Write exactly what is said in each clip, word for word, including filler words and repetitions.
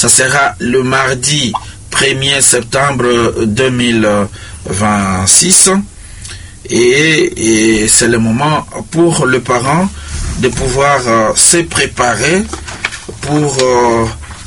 Ça sera le mardi premier septembre deux mille vingt-six. Et, et c'est le moment pour le parent de pouvoir euh, se préparer pour euh,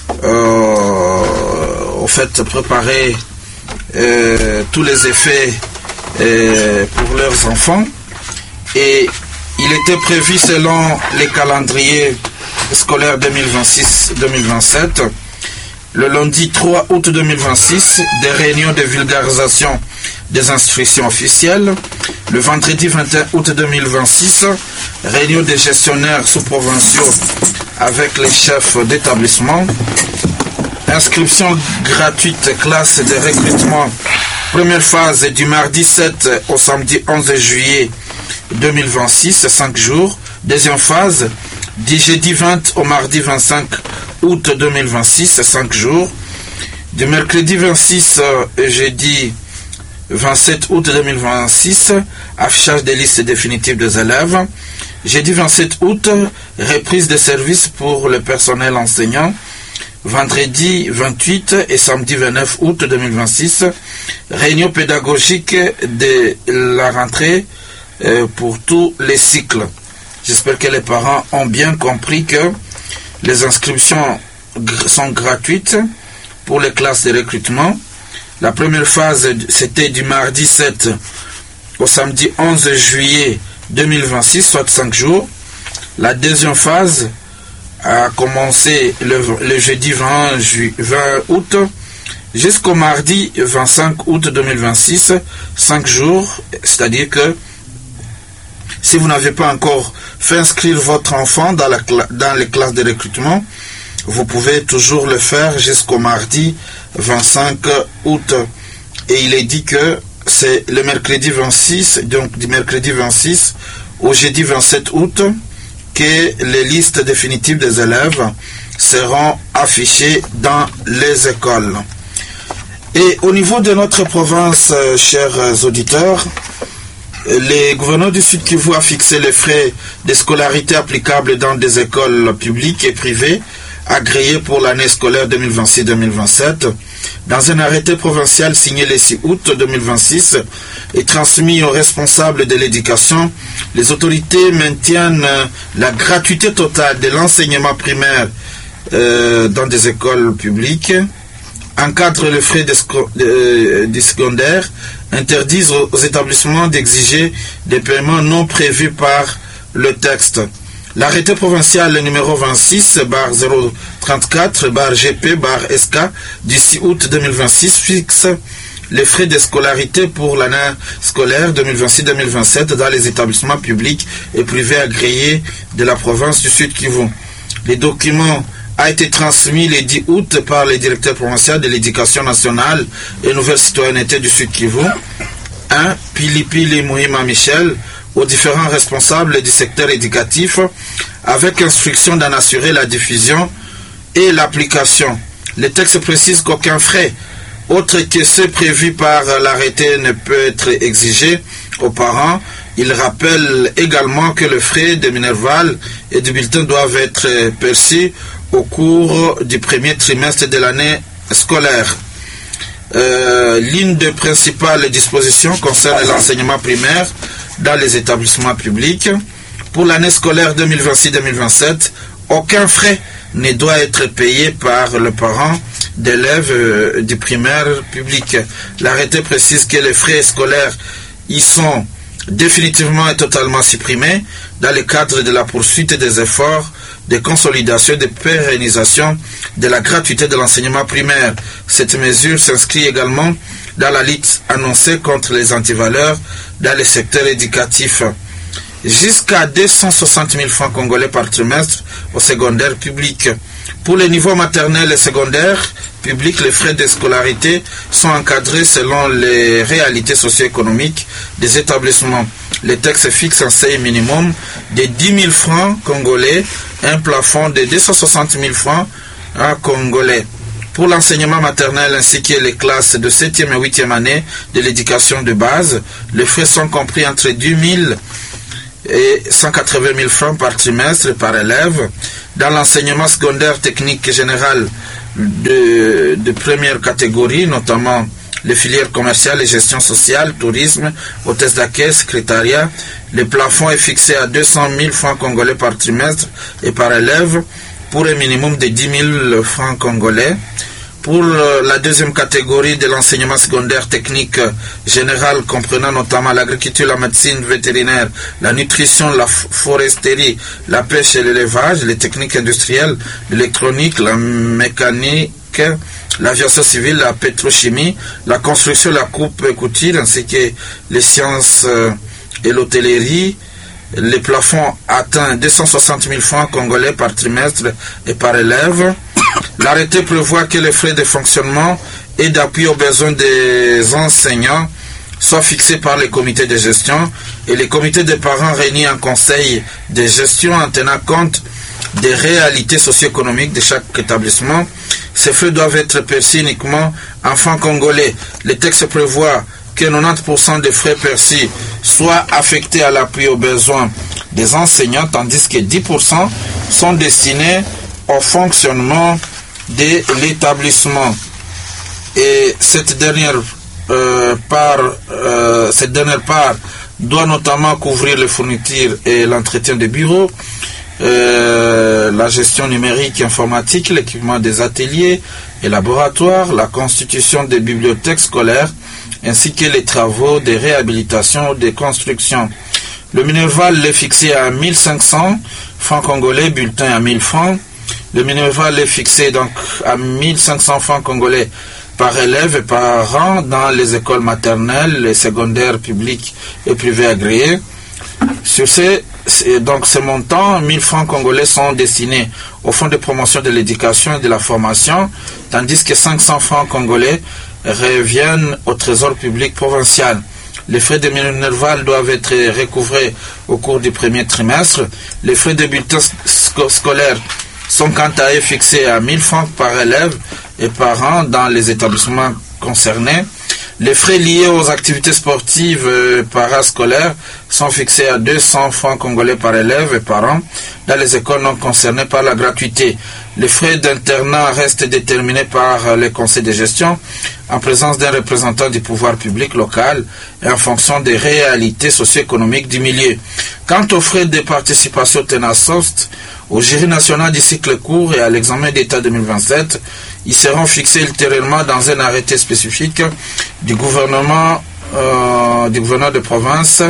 euh, au fait préparer euh, tous les effets euh, pour leurs enfants. Et il était prévu selon les calendriers scolaires deux mille vingt-six deux mille vingt-sept, le lundi trois août deux mille vingt-six, des réunions de vulgarisation des instructions officielles. Le vendredi vingt et un août deux mille vingt-six, réunion des gestionnaires sous-provinciaux avec les chefs d'établissement. Inscription gratuite classe de recrutement. Première phase du mardi sept au samedi onze juillet deux mille vingt-six, cinq jours. Deuxième phase du jeudi vingt au mardi vingt-cinq août deux mille vingt-six, cinq jours. Du mercredi vingt-six et jeudi vingt-sept août deux mille vingt-six, affichage des listes définitives des élèves. Jeudi vingt-sept août, reprise des services pour le personnel enseignant. Vendredi vingt-huit et samedi vingt-neuf août deux mille vingt-six, réunion pédagogique de la rentrée euh, pour tous les cycles. J'espère que les parents ont bien compris que les inscriptions sont gratuites pour les classes de recrutement. La première phase, c'était du mardi sept au samedi onze juillet deux mille vingt-six, soit cinq jours. La deuxième phase a commencé le, le jeudi vingt août jusqu'au mardi vingt-cinq août deux mille vingt-six, cinq jours. C'est-à-dire que si vous n'avez pas encore fait inscrire votre enfant dans, la, dans les classes de recrutement, vous pouvez toujours le faire jusqu'au mardi vingt-cinq août. Et il est dit que c'est le mercredi vingt-six, donc du mercredi vingt-six au jeudi vingt-sept août, que les listes définitives des élèves seront affichées dans les écoles. Et au niveau de notre province, chers auditeurs, le gouverneur du Sud Kivu a fixé les frais de scolarité applicables dans des écoles publiques et privées agréées pour l'année scolaire deux mille vingt-six deux mille vingt-sept. Dans un arrêté provincial signé le six août deux mille vingt-six et transmis aux responsables de l'éducation, les autorités maintiennent la gratuité totale de l'enseignement primaire euh, dans des écoles publiques, encadrent les frais de, de, de secondaire, interdisent aux établissements d'exiger des paiements non prévus par le texte. L'arrêté provincial numéro vingt-six barre zéro trente-quatre barre G P barre S K du six août deux mille vingt-six fixe les frais de scolarité pour l'année scolaire deux mille vingt-six deux mille vingt-sept dans les établissements publics et privés agréés de la province du Sud Kivu. Les documents a été transmis le dix août par le directeur provincial de l'éducation nationale et nouvelle citoyenneté du Sud Kivu, un Pilipili Mouhima Michel, aux différents responsables du secteur éducatif, avec instruction d'en assurer la diffusion et l'application. Le texte précise qu'aucun frais, autre que ceux prévus par l'arrêté, ne peut être exigé aux parents. Il rappelle également que le frais de Minerval et du bulletin doivent être perçus au cours du premier trimestre de l'année scolaire. Euh, l'une des principales dispositions concerne l'enseignement primaire dans les établissements publics. Pour l'année scolaire deux mille vingt-six deux mille vingt-sept, aucun frais ne doit être payé par le parent d'élèves euh, du primaire public. L'arrêté précise que les frais scolaires y sont définitivement et totalement supprimés dans le cadre de la poursuite des efforts de consolidation et de pérennisation de la gratuité de l'enseignement primaire. Cette mesure s'inscrit également dans la lutte annoncée contre les antivaleurs dans le secteur éducatif. Jusqu'à deux cent soixante mille francs congolais par trimestre au secondaire public. Pour les niveaux maternels et secondaires publics, les frais de scolarité sont encadrés selon les réalités socio-économiques des établissements. Le texte fixe un seuil minimum de dix mille francs congolais, un plafond de deux cent soixante mille francs congolais. Pour l'enseignement maternel ainsi que les classes de septième et huitième année de l'éducation de base, les frais sont compris entre dix mille et cent quatre-vingt mille francs par trimestre par élève. Dans l'enseignement secondaire technique général, de, de première catégorie, notamment les filières commerciales et gestion sociale, tourisme, hôtesse d'accueil, secrétariat. Le plafond est fixé à deux cent mille francs congolais par trimestre et par élève pour un minimum de dix mille francs congolais. Pour la deuxième catégorie de l'enseignement secondaire technique général, comprenant notamment l'agriculture, la médecine vétérinaire, la nutrition, la foresterie, la pêche et l'élevage, les techniques industrielles, l'électronique, la mécanique, l'aviation civile, la pétrochimie, la construction, la coupe et couture, ainsi que les sciences et l'hôtellerie, les plafonds atteignent deux cent soixante mille francs congolais par trimestre et par élève. L'arrêté prévoit que les frais de fonctionnement et d'appui aux besoins des enseignants soient fixés par les comités de gestion et les comités de parents réunis en conseil de gestion en tenant compte des réalités socio-économiques de chaque établissement. Ces frais doivent être perçus uniquement en francs congolais. Le texte prévoit que quatre-vingt-dix pour cent des frais perçus soient affectés à l'appui aux besoins des enseignants, tandis que dix pour cent sont destinés au fonctionnement de l'établissement. Et cette dernière euh, part, euh, cette dernière part doit notamment couvrir les fournitures et l'entretien des bureaux, euh, la gestion numérique et informatique, l'équipement des ateliers et laboratoires, la constitution des bibliothèques scolaires, ainsi que les travaux de réhabilitation ou de construction. Le minerval est fixé à mille cinq cents francs congolais, bulletin à mille francs. Le minerval est fixé donc à mille cinq cents francs congolais par élève et par an dans les écoles maternelles, les secondaires publiques et privées agréées. Sur ces, donc ces montants, mille francs congolais sont destinés au fonds de promotion de l'éducation et de la formation, tandis que cinq cents francs congolais reviennent au trésor public provincial. Les frais de minerval doivent être recouvrés au cours du premier trimestre. Les frais de bulletin scolaire sont quant à eux fixés à mille francs par élève et par an dans les établissements concernés. Les frais liés aux activités sportives euh, parascolaires sont fixés à deux cents francs congolais par élève et par an dans les écoles non concernées par la gratuité. Les frais d'internat restent déterminés par les conseils de gestion en présence d'un représentant du pouvoir public local et en fonction des réalités socio-économiques du milieu. Quant aux frais de participation TENASOST, au jury national du cycle court et à l'examen d'État deux mille vingt-sept, ils seront fixés ultérieurement dans un arrêté spécifique du gouvernement, euh, du gouverneur de province.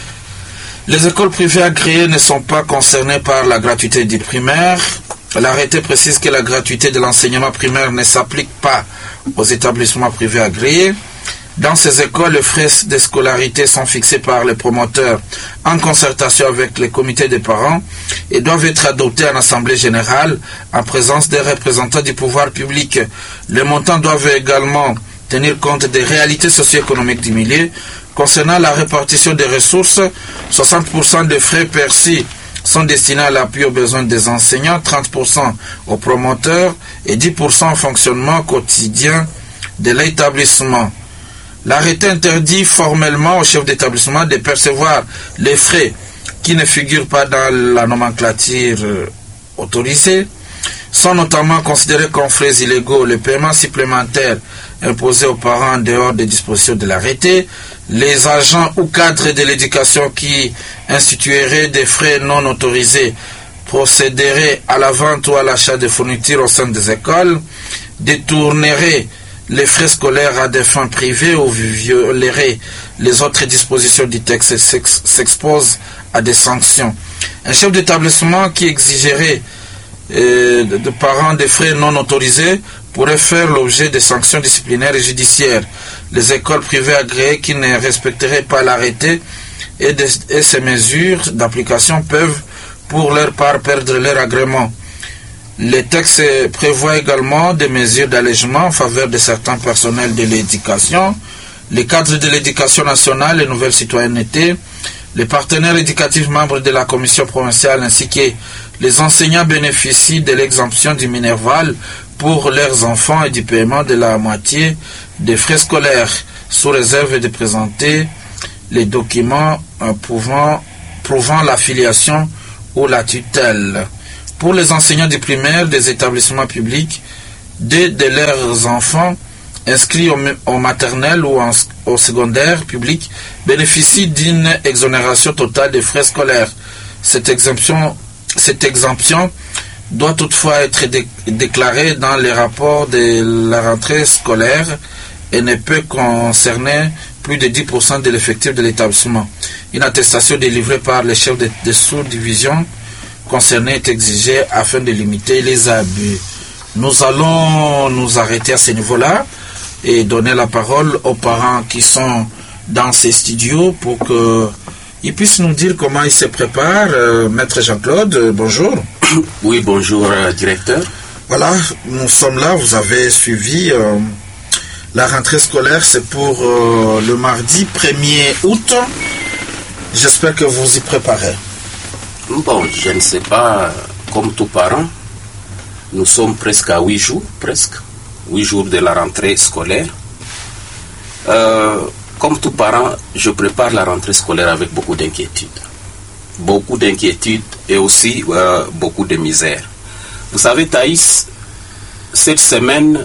Les écoles privées agréées ne sont pas concernées par la gratuité du primaire. L'arrêté précise que la gratuité de l'enseignement primaire ne s'applique pas aux établissements privés agréés. Dans ces écoles, les frais de scolarité sont fixés par les promoteurs en concertation avec les comités des parents et doivent être adoptés en assemblée générale en présence des représentants du pouvoir public. Les montants doivent également tenir compte des réalités socio-économiques du milieu. Concernant la répartition des ressources, soixante pour cent des frais perçus sont destinés à l'appui aux besoins des enseignants, trente pour cent aux promoteurs et dix pour cent au fonctionnement quotidien de l'établissement. L'arrêté interdit formellement au chef d'établissement de percevoir les frais qui ne figurent pas dans la nomenclature autorisée. Sont notamment considérés comme frais illégaux les paiements supplémentaires imposés aux parents en dehors des dispositions de l'arrêté, les agents ou cadres de l'éducation qui institueraient des frais non autorisés procéderaient à la vente ou à l'achat de fournitures au sein des écoles, détourneraient les frais scolaires à des fins privées ou violeraient les autres dispositions du texte s'expose à des sanctions. Un chef d'établissement qui exigerait euh, de, de parents des frais non autorisés pourrait faire l'objet de sanctions disciplinaires et judiciaires. Les écoles privées agréées qui ne respecteraient pas l'arrêté et, de, et ces mesures d'application peuvent pour leur part perdre leur agrément. Les textes prévoient également des mesures d'allègement en faveur de certains personnels de l'éducation, les cadres de l'éducation nationale et nouvelle citoyenneté, les partenaires éducatifs membres de la commission provinciale ainsi que les enseignants bénéficient de l'exemption du minerval pour leurs enfants et du paiement de la moitié des frais scolaires, sous réserve de présenter les documents prouvant, prouvant l'affiliation ou la tutelle. Pour les enseignants du primaire des établissements publics deux de leurs enfants inscrits au, au maternel ou en, au secondaire public bénéficient d'une exonération totale des frais scolaires. Cette exemption, cette exemption doit toutefois être dé, déclarée dans les rapports de la rentrée scolaire et ne peut concerner plus de dix pour cent de l'effectif de l'établissement. Une attestation délivrée par les chefs de, de sous-division concernés est exigée afin de limiter les abus. Nous allons nous arrêter à ce niveau-là et donner la parole aux parents qui sont dans ces studios pour qu'ils puissent nous dire comment ils se préparent. Euh, Maître Jean-Claude, euh, bonjour. Oui, bonjour, euh, directeur. Voilà, nous sommes là, vous avez suivi... Euh, La rentrée scolaire, c'est pour euh, le mardi premier août. J'espère que vous y préparez. Bon, je ne sais pas, comme tous parents, nous sommes presque à huit jours, presque, huit jours de la rentrée scolaire. Euh, comme tous parents, je prépare la rentrée scolaire avec beaucoup d'inquiétude. Beaucoup d'inquiétude et aussi euh, beaucoup de misère. Vous savez, Thaïs, cette semaine...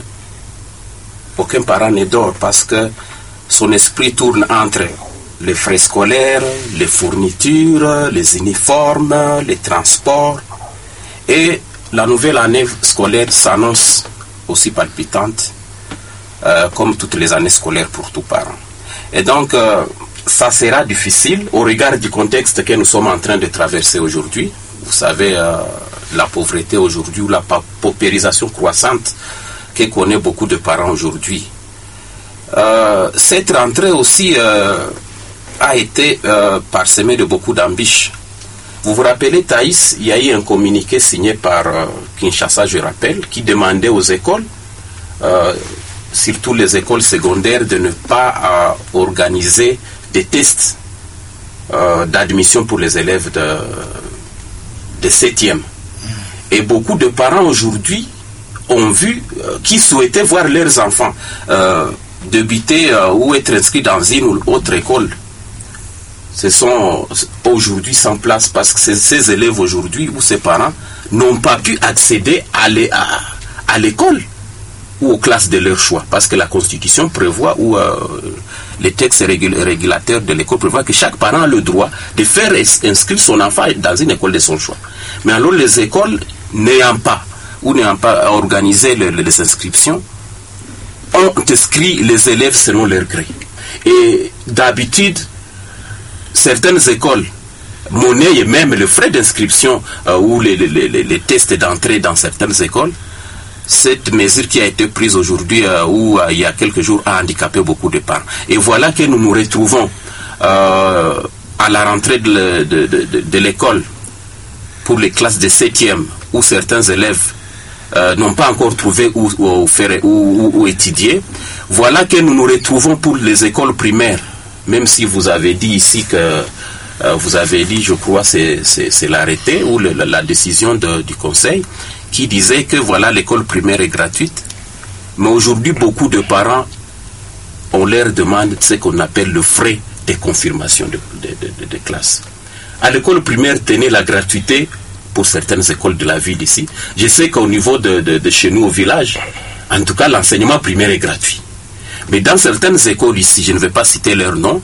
aucun parent ne dort parce que son esprit tourne entre les frais scolaires, les fournitures, les uniformes, les transports. Et la nouvelle année scolaire s'annonce aussi palpitante, euh, comme toutes les années scolaires pour tous parents. Et donc, euh, ça sera difficile au regard du contexte que nous sommes en train de traverser aujourd'hui. Vous savez, euh, la pauvreté aujourd'hui, ou la paupérisation croissante que connaît beaucoup de parents aujourd'hui. Euh, cette rentrée aussi euh, a été euh, parsemée de beaucoup d'ambitions. Vous vous rappelez, Thaïs, il y a eu un communiqué signé par euh, Kinshasa, je rappelle, qui demandait aux écoles, euh, surtout les écoles secondaires, de ne pas euh, organiser des tests euh, d'admission pour les élèves de, de septième. Et beaucoup de parents aujourd'hui ont vu, euh, qui souhaitaient voir leurs enfants euh, débuter euh, ou être inscrits dans une ou autre école. Ce sont aujourd'hui sans place parce que ces, ces élèves aujourd'hui ou ces parents n'ont pas pu accéder à, les, à, à l'école ou aux classes de leur choix parce que la Constitution prévoit ou euh, les textes régul- régulateurs de l'école prévoient que chaque parent a le droit de faire inscrire son enfant dans une école de son choix. Mais alors les écoles n'ayant pas ou n'ayant pas organisé le, les inscriptions, ont inscrit les élèves selon leur gré. Et d'habitude, certaines écoles monnaient même le frais d'inscription euh, ou les, les, les, les tests d'entrée dans certaines écoles. Cette mesure qui a été prise aujourd'hui euh, ou euh, il y a quelques jours a handicapé beaucoup de parents. Et voilà que nous nous retrouvons euh, à la rentrée de, de, de, de, de l'école pour les classes de septième où certains élèves Euh, n'ont pas encore trouvé où, où, faire, où, où, où étudier. Voilà que nous nous retrouvons pour les écoles primaires, même si vous avez dit ici que euh, vous avez dit, je crois, c'est, c'est, c'est l'arrêté ou le, la, la décision de, du conseil qui disait que voilà, l'école primaire est gratuite. Mais aujourd'hui, beaucoup de parents, on leur demande ce qu'on appelle le frais de confirmation de, de, de, de, de classe. À l'école primaire, tenez la gratuité pour certaines écoles de la ville ici. Je sais qu'au niveau de, de, de chez nous au village, en tout cas l'enseignement primaire est gratuit. Mais dans certaines écoles ici, je ne vais pas citer leur nom,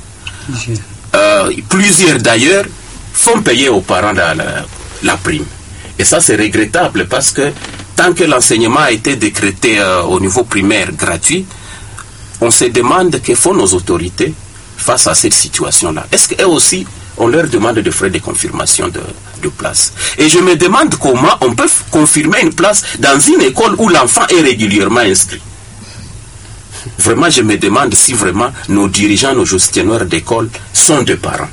euh, plusieurs d'ailleurs font payer aux parents la, la, la prime. Et ça c'est regrettable parce que tant que l'enseignement a été décrété euh, au niveau primaire gratuit, on se demande que font nos autorités face à cette situation-là. Est-ce qu'elles aussi on leur demande des frais de confirmation de, de place. Et je me demande comment on peut confirmer une place dans une école où l'enfant est régulièrement inscrit. Vraiment, je me demande si vraiment nos dirigeants, nos gestionnaires d'école sont des parents.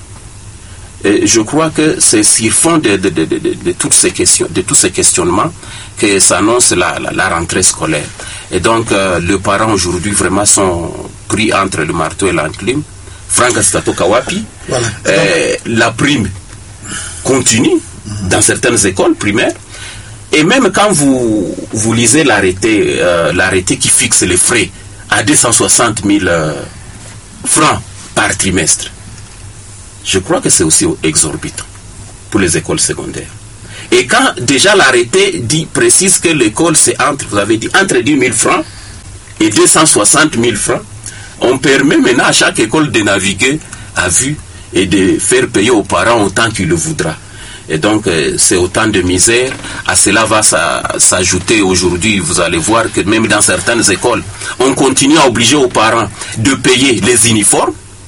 Et je crois que c'est sur fond de, de, de, de, de, de, toutes ces questions, de tous ces questionnements que s'annonce la, la, la rentrée scolaire. Et donc, euh, les parents aujourd'hui vraiment sont pris entre le marteau et l'enclume. Franck Stato Kawapi, voilà. euh, la prime continue mmh. dans certaines écoles primaires. Et même quand vous, vous lisez l'arrêté, euh, l'arrêté qui fixe les frais à deux cent soixante mille euh, francs par trimestre, je crois que c'est aussi exorbitant pour les écoles secondaires. Et quand déjà l'arrêté dit, précise que l'école c'est entre, vous avez dit, entre dix mille francs et deux cent soixante mille francs, on permet maintenant à chaque école de naviguer à vue et de faire payer aux parents autant qu'il le voudra. Et donc, euh, c'est autant de misère. À cela va s'ajouter aujourd'hui, vous allez voir que même dans certaines écoles, on continue à obliger aux parents de payer les uniformes.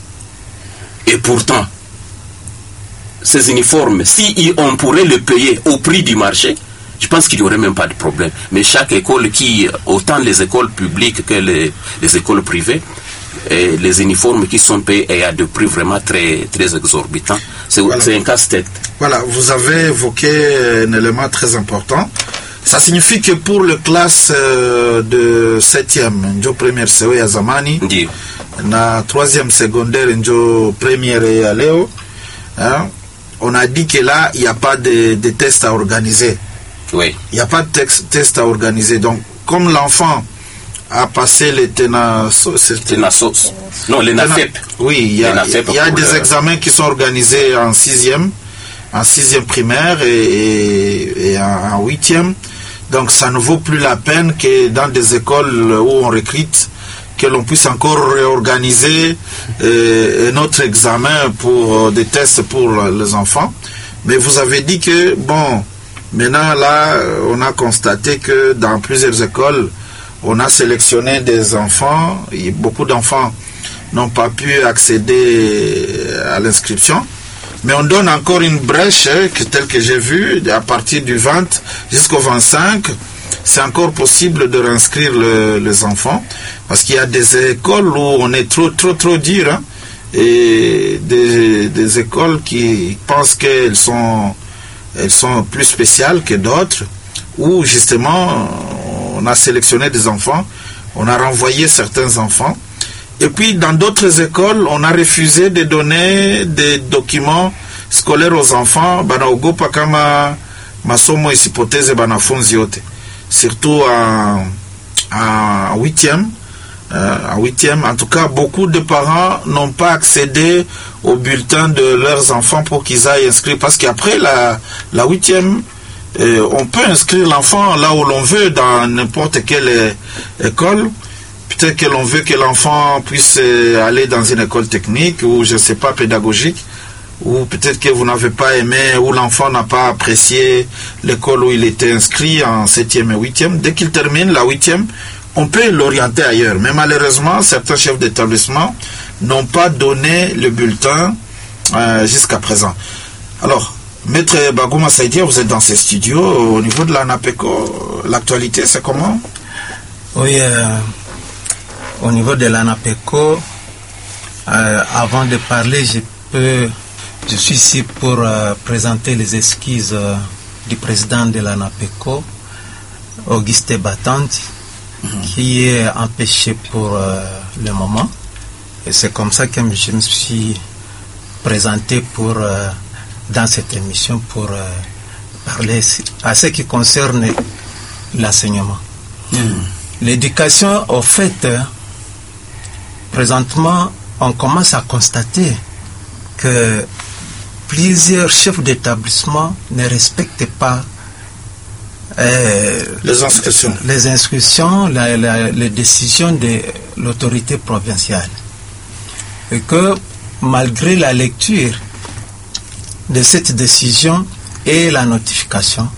Et pourtant, ces uniformes, si on pourrait les payer au prix du marché, je pense qu'il n'y aurait même pas de problème. Mais chaque école qui, autant les écoles publiques que les, les écoles privées, et les uniformes qui sont payés et à des prix vraiment très, très exorbitants, c'est voilà. un casse-tête. Voilà, vous avez évoqué un élément très important. Ça signifie que pour les classes de septième, njo première C O ya zamani, Ndiyo. na troisième secondaire, njo première ya leo, hein, on a dit que là, il n'y a pas de, de tests à organiser. Oui. Il n'y a pas de texte, test à organiser. Donc, comme l'enfant a passé les Tenasos, Tenasos. Non, les NAFEP. Oui, il y a, il y a des le... examens qui sont organisés en sixième, en sixième primaire et, et, et en, en huitième. Donc, ça ne vaut plus la peine que dans des écoles où on recrute, que l'on puisse encore réorganiser euh, notre examen pour euh, des tests pour les enfants. Mais vous avez dit que, bon, maintenant là, on a constaté que dans plusieurs écoles, on a sélectionné des enfants, et beaucoup d'enfants n'ont pas pu accéder à l'inscription, mais on donne encore une brèche, telle que j'ai vu, à partir du vingt jusqu'au vingt-cinq, c'est encore possible de réinscrire le, les enfants, parce qu'il y a des écoles où on est trop, trop, trop dur, hein, et des, des écoles qui pensent qu'elles sont, elles sont plus spéciales que d'autres, où justement on a sélectionné des enfants, on a renvoyé certains enfants, et puis dans d'autres écoles, on a refusé de donner des documents scolaires aux enfants, banaogopa kama masomo isipoteze banafunzi yote, surtout en, en huitième, euh, en huitième. En tout cas, beaucoup de parents n'ont pas accédé au bulletin de leurs enfants pour qu'ils aillent inscrire, parce qu'après la, la huitième, Euh, on peut inscrire l'enfant là où l'on veut, dans n'importe quelle euh, école. Peut-être que l'on veut que l'enfant puisse euh, aller dans une école technique ou, je ne sais pas, pédagogique. Ou peut-être que vous n'avez pas aimé, ou l'enfant n'a pas apprécié l'école où il était inscrit en septième et huitième. Dès qu'il termine la huitième, on peut l'orienter ailleurs. Mais malheureusement, certains chefs d'établissement n'ont pas donné le bulletin euh, jusqu'à présent. Alors, Maître Bagouma Saïdia, vous êtes dans ces studios. Au niveau de l'ANAPECO, l'actualité, c'est comment? Oui, euh, au niveau de l'ANAPECO, euh, avant de parler, je, peux, je suis ici pour euh, présenter les excuses euh, du président de l'ANAPECO, Auguste Batante, mm-hmm. qui est empêché pour euh, le moment. Et c'est comme ça que je me suis présenté pour... Euh, dans cette émission pour euh, parler à ce qui concerne l'enseignement. Mmh. L'éducation, au fait, euh, présentement, on commence à constater que plusieurs chefs d'établissement ne respectent pas euh, les inscriptions, les, inscriptions la, la, les décisions de l'autorité provinciale. Et que malgré la lecture de cette décision et la notification,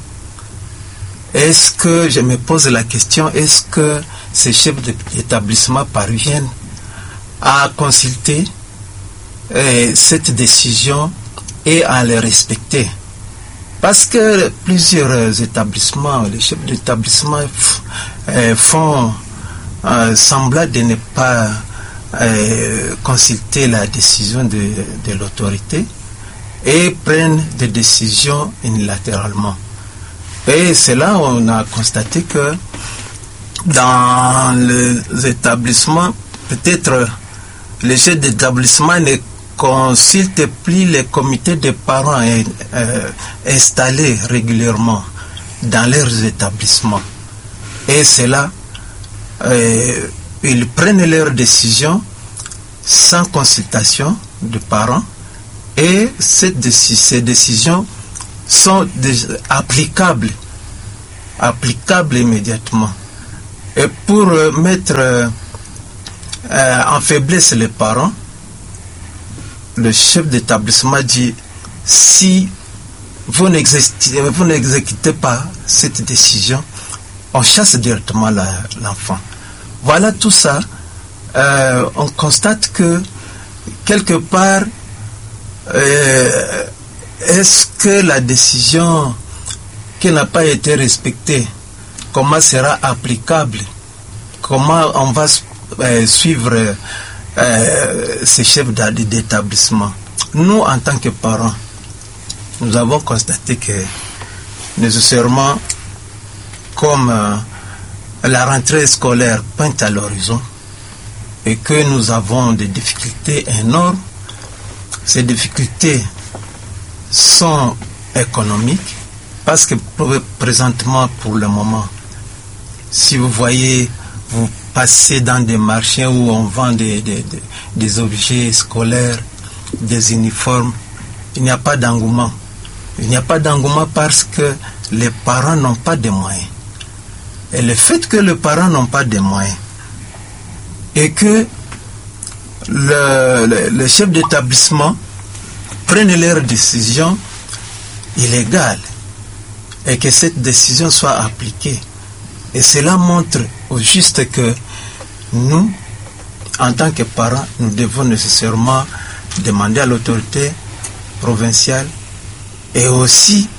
est-ce que, je me pose la question, est-ce que ces chefs d'établissement parviennent à consulter euh, cette décision et à les respecter? Parce que plusieurs établissements, les chefs d'établissement euh, font euh, semblant de ne pas euh, consulter la décision de, de l'autorité et prennent des décisions unilatéralement. Et c'est là où on a constaté que dans les établissements, peut-être les chefs d'établissement ne consultent plus les comités de parents euh, installés régulièrement dans leurs établissements. Et c'est là euh, ils prennent leurs décisions sans consultation de parents. Et cette déci- ces décisions sont des, applicables, applicables immédiatement. Et pour euh, mettre euh, euh, en faiblesse les parents, le chef d'établissement dit, si vous n'exécutez, vous n'exécutez pas cette décision, on chasse directement la, l'enfant. Voilà tout ça. Euh, on constate que quelque part, euh, est-ce que la décision qui n'a pas été respectée, comment sera applicable? Comment on va euh, suivre euh, ces chefs d'établissement? Nous, en tant que parents, nous avons constaté que nécessairement, comme euh, la rentrée scolaire pointe à l'horizon et que nous avons des difficultés énormes, ces difficultés sont économiques parce que présentement, pour le moment, si vous voyez, vous passez dans des marchés où on vend des, des, des, des objets scolaires, des uniformes, il n'y a pas d'engouement. Il n'y a pas d'engouement parce que les parents n'ont pas de moyens. Et le fait que les parents n'ont pas de moyens et que le, le, le chef d'établissement prenne leurs décisions illégales et que cette décision soit appliquée. Et cela montre au juste que nous, en tant que parents, nous devons nécessairement demander à l'autorité provinciale et aussi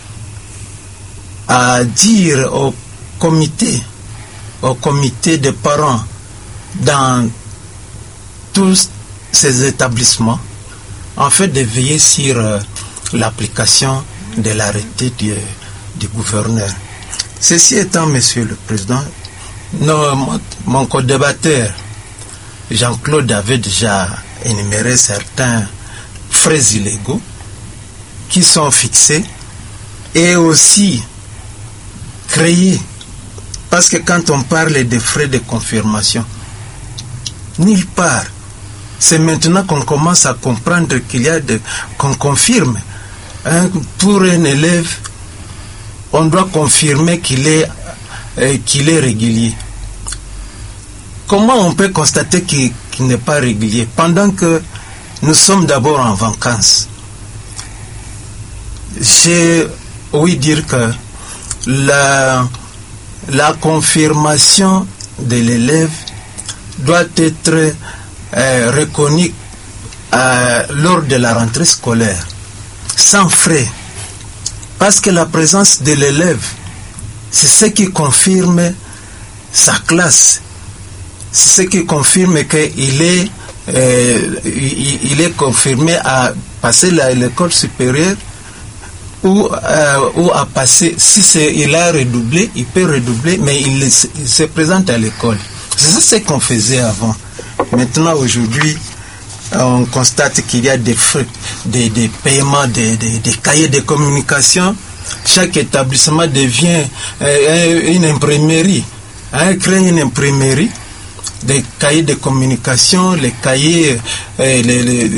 à dire au comité, au comité de parents dans tous ces établissements, en fait de veiller sur euh, l'application de l'arrêté du, du gouverneur. Ceci étant, Monsieur le Président, non, mon, mon co-débatteur Jean-Claude avait déjà énuméré certains frais illégaux qui sont fixés et aussi créés. Parce que quand on parle des frais de confirmation, nulle part, c'est maintenant qu'on commence à comprendre qu'il y a de, qu'on confirme. Hein, pour un élève, on doit confirmer qu'il est, euh, qu'il est régulier. Comment on peut constater qu'il, qu'il n'est pas régulier pendant que nous sommes d'abord en vacances? J'ai ouï dire que la, la confirmation de l'élève doit être euh, reconnue euh, lors de la rentrée scolaire, sans frais. Parce que la présence de l'élève, c'est ce qui confirme sa classe. C'est ce qui confirme qu'il est, euh, il, il est confirmé à passer la, l'école supérieure ou, euh, ou à passer, si c'est, il a redoublé, il peut redoubler, mais il, il se présente à l'école. C'est ça ce qu'on faisait avant. Maintenant, aujourd'hui, on constate qu'il y a des frais, des, des paiements, des, des, des cahiers de communication. Chaque établissement devient euh, une imprimerie. Hein, crée une imprimerie, des cahiers de communication, les cahiers, euh, les, les,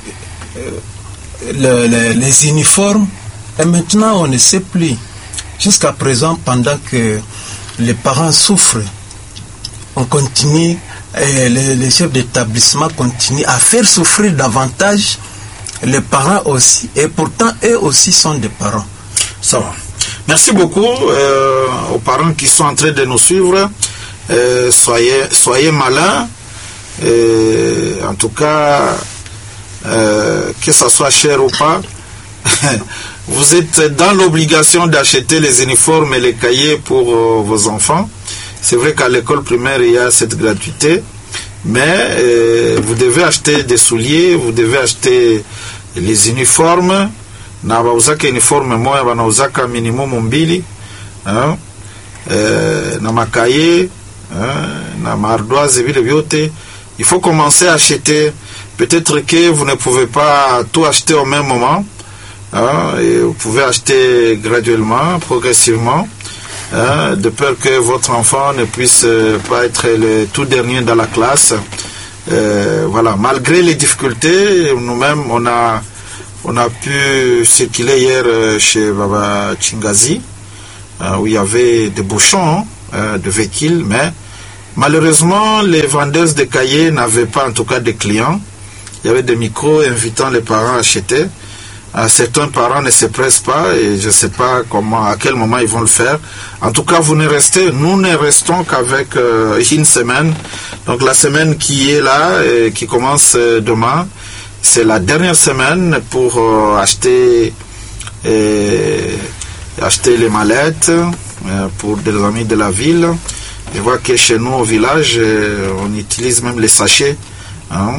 les, les, les uniformes. Et maintenant, on ne sait plus. Jusqu'à présent, pendant que les parents souffrent, on continue, et les, les chefs d'établissement continuent à faire souffrir davantage les parents aussi. Et pourtant, eux aussi sont des parents. Ça va. Merci beaucoup euh, aux parents qui sont en train de nous suivre. Euh, soyez, soyez malins. Euh, en tout cas, euh, que ça soit cher ou pas, vous êtes dans l'obligation d'acheter les uniformes et les cahiers pour euh, vos enfants. C'est vrai qu'à l'école primaire, il y a cette gratuité, mais euh, vous devez acheter des souliers, vous devez acheter les uniformes. Na bauzaka uniforme moya banauzaka minimum mbili, hein, euh, na makaye, hein, na mardoise vile vyote. Il faut commencer à acheter. Peut-être que vous ne pouvez pas tout acheter au même moment, hein, et vous pouvez acheter graduellement, progressivement, hein, de peur que votre enfant ne puisse pas être le tout dernier dans la classe. Euh, voilà, malgré les difficultés, nous-mêmes on a On a pu circuler hier euh, chez Baba Chingazi, euh, où il y avait des bouchons euh, de véhicules, mais malheureusement, les vendeuses de cahiers n'avaient pas en tout cas de clients. Il y avait des micros invitant les parents à acheter. Euh, certains parents ne se pressent pas et je ne sais pas comment, à quel moment ils vont le faire. En tout cas, vous ne restez, nous ne restons qu'avec euh, une semaine. Donc la semaine qui est là et qui commence euh, demain, c'est la dernière semaine pour euh, acheter, euh, acheter les mallettes euh, pour des amis de la ville. Je vois que chez nous au village, euh, on utilise même les sachets. Hein,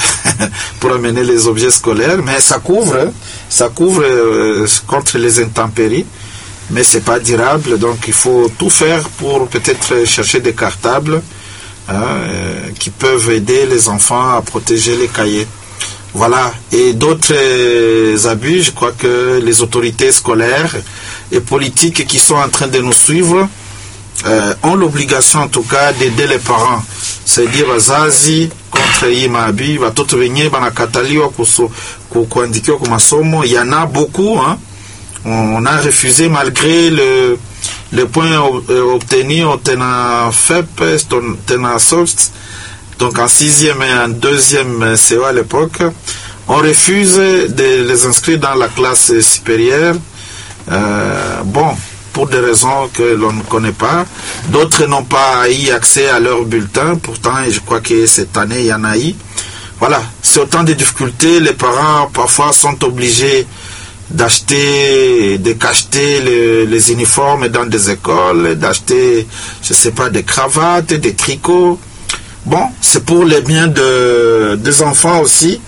pour amener les objets scolaires, mais ça couvre, ça couvre euh, contre les intempéries, mais c'est pas durable, donc il faut tout faire pour peut-être chercher des cartables hein, euh, qui peuvent aider les enfants à protéger les cahiers. Voilà, et d'autres euh, abus, je crois que les autorités scolaires et politiques qui sont en train de nous suivre euh, ont l'obligation en tout cas d'aider les parents, c'est-à-dire wazazi contre hii maabi watoto wenyewe banakataliwa kuandikiwa kwa masomo. Il y en a beaucoup hein. On a refusé malgré le le point obtenu au tenant F E P, tenant soft, donc en sixième et en deuxième C E A à l'époque, on refuse de les inscrire dans la classe supérieure. Euh, bon, pour des raisons que l'on ne connaît pas. D'autres n'ont pas eu accès à leur bulletin. Pourtant, je crois que cette année, il y en a eu. Voilà, c'est autant de difficultés. Les parents, parfois, sont obligés d'acheter, de cacheter les, les uniformes dans des écoles, d'acheter, je ne sais pas, des cravates, des tricots. Bon, c'est pour les biens de, des enfants aussi,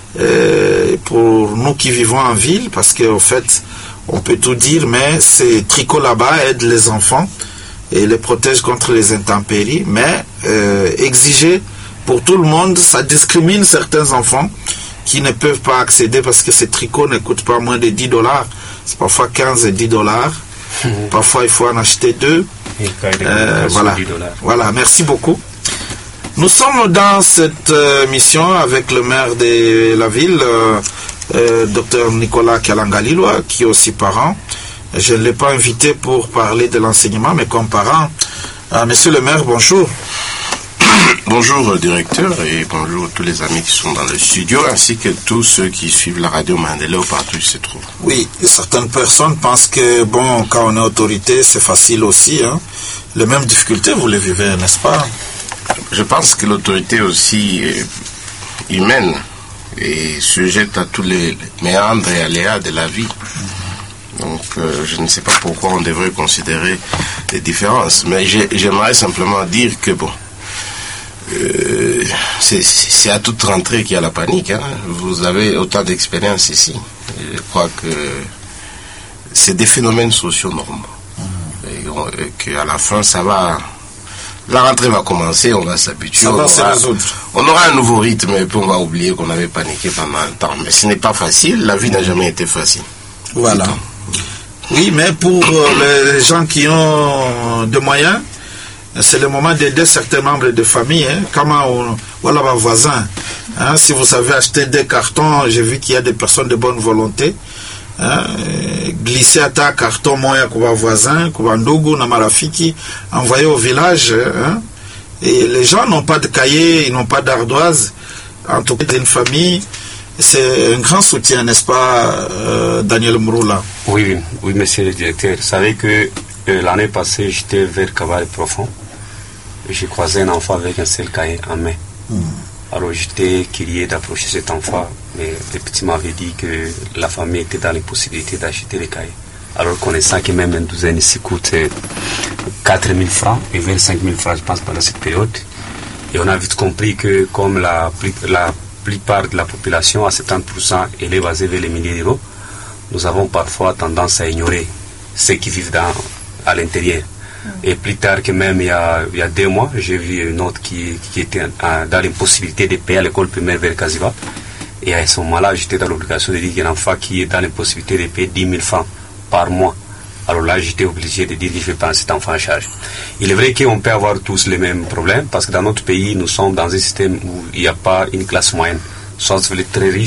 euh, pour nous qui vivons en ville, parce qu'au fait, on peut tout dire, mais ces tricots là-bas aident les enfants et les protègent contre les intempéries. Mais euh, exiger pour tout le monde, ça discrimine certains enfants qui ne peuvent pas accéder parce que ces tricots ne coûtent pas moins de dix dollars. C'est parfois quinze et dix dollars. Mmh. Parfois, il faut en acheter deux. Euh, voilà. Voilà, merci beaucoup. Nous sommes dans cette euh, mission avec le maire de la ville, euh, Euh, docteur Nicolas Kalangalilwa, qui est aussi parent. Je ne l'ai pas invité pour parler de l'enseignement, mais comme parent. Euh, monsieur le maire, bonjour. Bonjour, directeur, et bonjour tous les amis qui sont dans le studio, ainsi que tous ceux qui suivent la radio Mandela ou partout où ils se trouvent. Oui, certaines personnes pensent que, bon, quand on est autorité, c'est facile aussi. Hein. Les mêmes difficultés, vous les vivez, n'est-ce pas? Je pense que l'autorité aussi est humaine et sujette à tous les méandres et aléas de la vie. Donc euh, je ne sais pas pourquoi on devrait considérer des différences, mais j'aimerais simplement dire que bon, euh, c'est à toute rentrée qu'il y a la panique. Hein. Vous avez autant d'expérience ici. Je crois que c'est des phénomènes sociaux normaux. Et, et qu'à la fin, ça va... La rentrée va commencer, on va s'habituer. Ça va se résoudre. On aura un nouveau rythme et puis on va oublier qu'on avait paniqué pendant un temps. Mais ce n'est pas facile, la vie n'a jamais été facile. Voilà. Oui, mais pour euh, les gens qui ont des moyens, c'est le moment d'aider certains membres de famille. Hein. Comment on... Voilà mon voisin. Hein, si vous savez acheter des cartons, j'ai vu qu'il y a des personnes de bonne volonté. Hein, glisser à ta carton moya kwa voisin, kwa ndugu na marafiki, envoyer au village. Hein, et les gens n'ont pas de cahier, ils n'ont pas d'ardoise. En tout cas, d'une famille, c'est un grand soutien, n'est-ce pas, euh, Daniel Mroula? Oui, oui, oui, monsieur le directeur. Vous savez que euh, l'année passée, j'étais vers Cavale Profond. J'ai croisé un enfant avec un seul cahier en main. Hmm. Alors j'étais curieux d'approcher cet enfant, mais le petit m'avait dit que la famille était dans les possibilités d'acheter les cahiers. Alors connaissant que même une douzaine ici coûte quatre mille francs et vingt-cinq mille francs, je pense, pendant cette période. Et on a vite compris que comme la, la plupart de la population, à soixante-dix pour cent, elle est basée vers les milliers d'euros, nous avons parfois tendance à ignorer ceux qui vivent dans, à l'intérieur. Et plus tard que même il y a, il y a deux mois, j'ai vu une autre qui, qui était en, dans l'impossibilité de payer à l'école primaire vers Kaziba. Et à ce moment-là, j'étais dans l'obligation de dire qu'il y a un enfant qui est dans l'impossibilité de payer dix mille francs par mois. Alors là, j'étais obligé de dire que je vais prendre cet enfant en charge. Il est vrai qu'on peut avoir tous les mêmes problèmes, parce que dans notre pays, nous sommes dans un système où il n'y a pas une classe moyenne. Soit vous êtes très riche,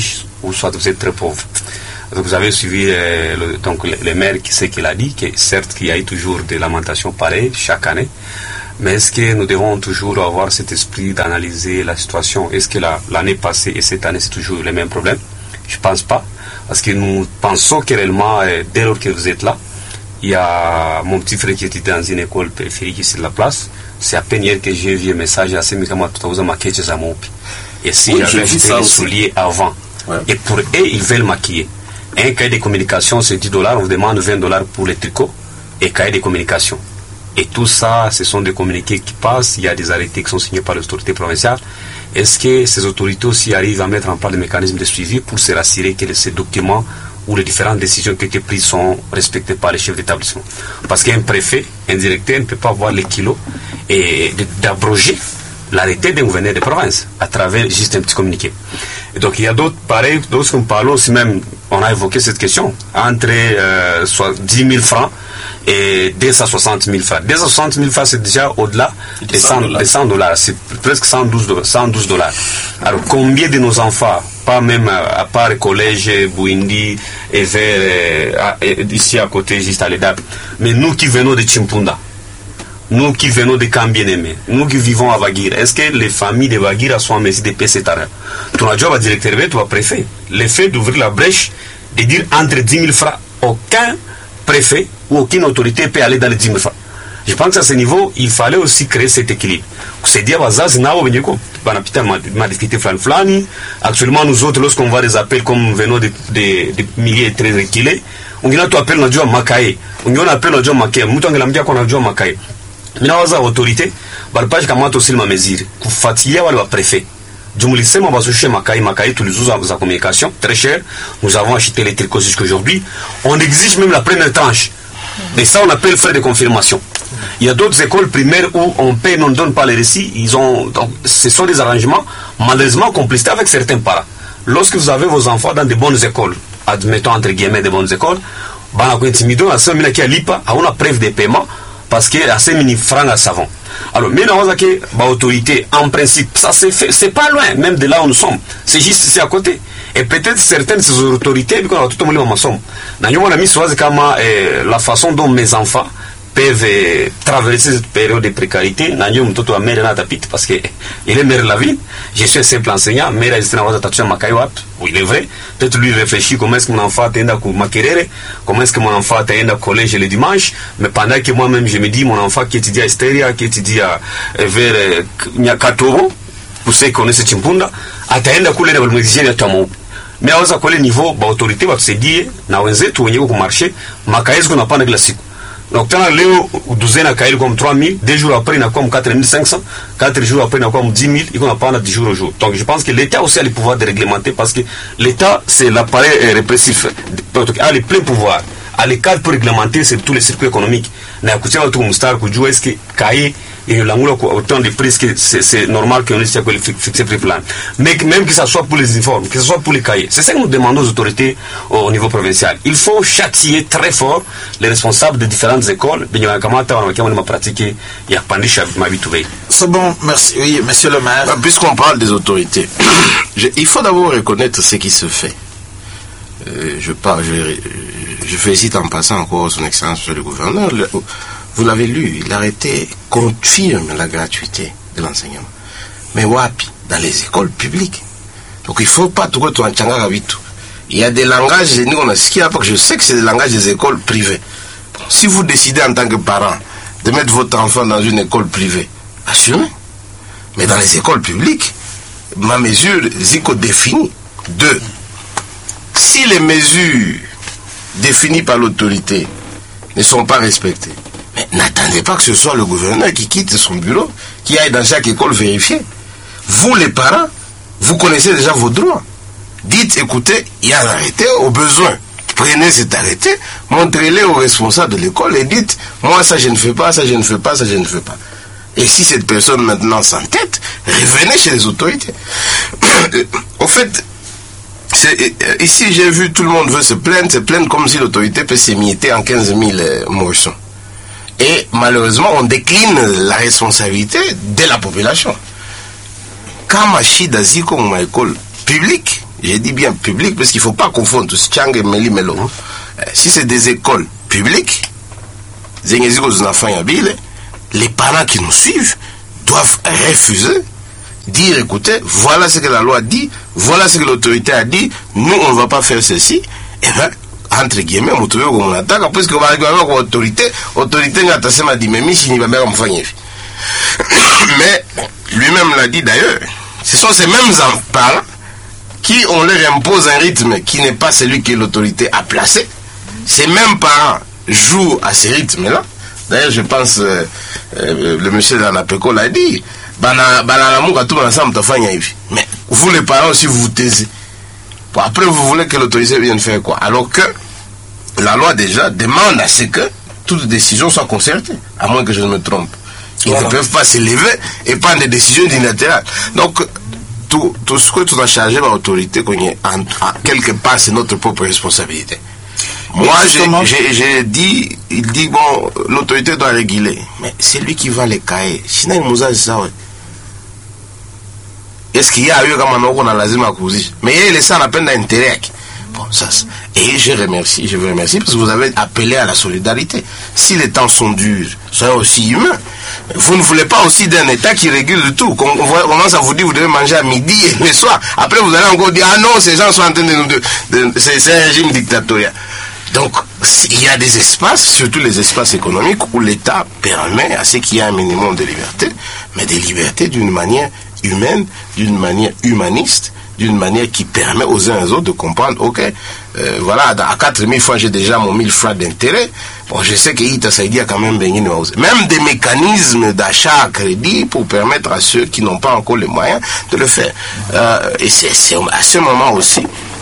ou soit vous êtes très pauvre. Donc vous avez suivi euh, le, donc le, le maire qui sait qu'il a dit que certes qu'il y a eu toujours des lamentations pareilles chaque année, mais est-ce que nous devons toujours avoir cet esprit d'analyser la situation? Est-ce que la, l'année passée et cette année c'est toujours les mêmes problèmes? Je pense pas, parce que nous pensons que réellement euh, dès lors que vous êtes là, il y a mon petit frère qui était dans une école périphérique ici de la place. C'est à peine hier que j'ai vu un message à Semikama Tutauza Makeche Zamopi. Et si Oui, j'avais j'ai vu acheté ça les aussi. souliers avant, Ouais. et pour eux, ils veulent maquiller. Un cahier de communication, c'est dix dollars, on vous demande vingt dollars pour les tricots et cahier de communication. Et tout ça, ce sont des communiqués qui passent, il y a des arrêtés qui sont signés par les autorités provinciales. Est-ce que ces autorités aussi arrivent à mettre en place des mécanismes de suivi pour se rassurer que ces documents ou les différentes décisions qui ont été prises sont respectées par les chefs d'établissement? Parce qu'un préfet, un directeur ne peut pas avoir les kilos et de- d'abroger l'arrêté d'un gouverneur de province à travers juste un petit communiqué. Et donc il y a d'autres pareils, d'autres qu'on parle aussi même, on a évoqué cette question, entre euh, soit dix mille francs et deux cent soixante mille francs. deux cent soixante mille francs, c'est déjà au-delà des cent dollars. Des cent dollars. C'est presque cent douze dollars, cent douze dollars. Alors combien de nos enfants, pas même à, à part le collège Bouindi et vers euh, à- et ici à côté, juste à l'Edap, mais nous qui venons de Chimpunda, nous qui venons de camps bien-aimés, nous qui vivons à Baguira, est-ce que les familles de Baguira sont en mesure de payer cet argent? Tu as déjà directeur, tu as préfet. Le fait d'ouvrir la brèche, de dire entre dix mille francs, aucun préfet ou aucune autorité peut aller dans les dix mille francs. Je pense qu'à ce niveau, il fallait aussi créer cet équilibre. C'est dire, actuellement, nous autres, lorsqu'on voit des appels comme venant de, de, de milliers et très reculés, on dit là, tu appelles notre Makaye, on appelle notre Makaye, nous on dit qu'on a dit Makaye. Minawaza autorité balipaji kamata aussi ma mesure kufuatilia wale wa préfet jumulisema bazushe makai makai tulizuza za communication très cher, nous avons acheté les tricots jusqu'aujourd'hui, on exige même la première tranche et ça on appelle frais de confirmation. Il y a d'autres écoles primaires où on paye, on ne donne pas les récits, ils ont donc ce sont des arrangements malheureusement complicés avec certains parents. Lorsque vous avez vos enfants dans de bonnes écoles, admettons entre guillemets de bonnes écoles, bana kuintimido na sema kia lipa hauna preuve de paiement parce que à ces mini francs à savon. Alors, mais dans que bah, autorité, en principe, ça c'est fait, c'est pas loin, même de là où nous sommes. C'est juste, c'est à côté. Et peut-être certaines de ces autorités, puis qu'on a tout le monde en somme. Dans le monde, la façon dont mes enfants peuvent eh, traverser cette période de précarité, parce qu'il est maire de la ville, je suis un simple enseignant, mais il oui, il est vrai, peut-être lui réfléchit comment est-ce que mon enfant est à Makerere, comment est-ce que mon enfant est au collège le dimanche, mais pendant que moi-même je me dis, mon enfant qui étudie à Estéria, qui étudie à, vers Nyakatobo, pour ceux qui connaissent Chimpunda, ataenda kule na walimwezijia tamu. Mais aweza kule niveau, ba autorité watusaidia, na wenzetu wenye ku marché, makaezi kunapanda kila siku. Donc, tana leo, douzaine à Kaïl comme trois mille, deux jours après, il y a comme quatre mille cinq cents, quatre jours après, il y a comme dix mille, il y a pas dix jours au jour. Donc, je pense que l'État aussi a le pouvoir de réglementer parce que l'État, c'est l'appareil répressif, a le plein pouvoir, a le cadre pour réglementer tous les circuits économiques. Na kutia watu kumstar kujua est-ce que Kaï et l'angula autant de prix que c'est normal qu'on ait fixé prix plan. Mais même que ça soit pour les uniformes, que ce soit pour les cahiers. C'est ça que nous demandons aux autorités au niveau provincial. Il faut châtier très fort les responsables de différentes écoles. C'est bon, merci. Oui, monsieur le maire. Bah, puisqu'on parle des autorités, je, il faut d'abord reconnaître ce qui se fait. Euh, je, parle, je, je félicite en passant encore son excellence sur le gouverneur. Le, vous l'avez lu, l'arrêté confirme la gratuité de l'enseignement. Mais wapi, dans les écoles publiques. Donc il ne faut pas tout le temps en vite. Il y a des langages, je sais que c'est des langages des écoles privées. Si vous décidez en tant que parent de mettre votre enfant dans une école privée, assumez. Mais dans les écoles publiques, ma mesure, Zico définit. Deux, si les mesures définies par l'autorité ne sont pas respectées, mais n'attendez pas que ce soit le gouverneur qui quitte son bureau, qui aille dans chaque école vérifier. Vous, les parents, vous connaissez déjà vos droits. Dites, écoutez, il y a un arrêté, au besoin. Prenez cet arrêté, montrez-le aux responsables de l'école et dites, moi ça je ne fais pas, ça je ne fais pas, ça je ne fais pas. Et si cette personne maintenant s'entête, revenez chez les autorités. Au fait, ici j'ai vu tout le monde veut se plaindre, se plaindre comme si l'autorité peut s'émietter en quinze mille euh, morceaux. Et malheureusement, on décline la responsabilité de la population. Quand Machida Ziko, mon école publique, j'ai dit bien publiques, parce qu'il ne faut pas confondre tout Tchang et Meli Melo. Euh, si c'est des écoles publiques, les parents qui nous suivent doivent refuser, dire écoutez, voilà ce que la loi dit, voilà ce que l'autorité a dit, nous on ne va pas faire ceci, et bien, entre guillemets, on trouve qu'on attaque, parce qu'on va avoir l'autorité, l'autorité n'a pas dit, mais Michi n'y va pas me faire. Mais lui-même l'a dit d'ailleurs, ce sont ces mêmes parents qui on leur impose un rythme qui n'est pas celui que l'autorité a placé. Ces mêmes parents jouent à ce rythme-là. D'ailleurs, je pense, euh, euh, le monsieur de l'Anapeko l'a dit, mais vous les parents aussi, vous vous taisez. Bon, après, vous voulez que l'autorité vienne faire quoi? Alors que la loi déjà demande à ce que toute décision soit concertée, à moins que je ne me trompe. Ils voilà. ne peuvent pas se lever et prendre des décisions unilatérales. Donc, tout, tout ce que tu as chargé par l'autorité, quelque part, c'est notre propre responsabilité. Moi, j'ai dit, il dit, bon, l'autorité doit réguler. Mais c'est lui qui va les cahiers. Sinon, il nous a dit ça, ouais. Est-ce qu'il y a eu comme on a lazima cousi? Mais il y a ça, on appelle d'intérêt. Bon, ça, et je remercie, je vous remercie parce que vous avez appelé à la solidarité. Si les temps sont durs, soyez aussi humains. Vous ne voulez pas aussi d'un État qui régule tout. On commence à vous dire, vous devez manger à midi et le soir. Après, vous allez encore dire, ah non, ces gens sont en train de nous... De, de, c'est un régime dictatorial. Donc, il y a des espaces, surtout les espaces économiques, où l'État permet à ce qu'il y ait un minimum de liberté, mais des libertés d'une manière humaine, d'une manière humaniste, d'une manière qui permet aux uns et aux autres de comprendre, ok, euh, voilà, à quatre mille francs, j'ai déjà mon mille francs d'intérêt. Bon, je sais qu'il y a quand même même des mécanismes d'achat à crédit pour permettre à ceux qui n'ont pas encore les moyens de le faire. Euh, et c'est à ce moment aussi,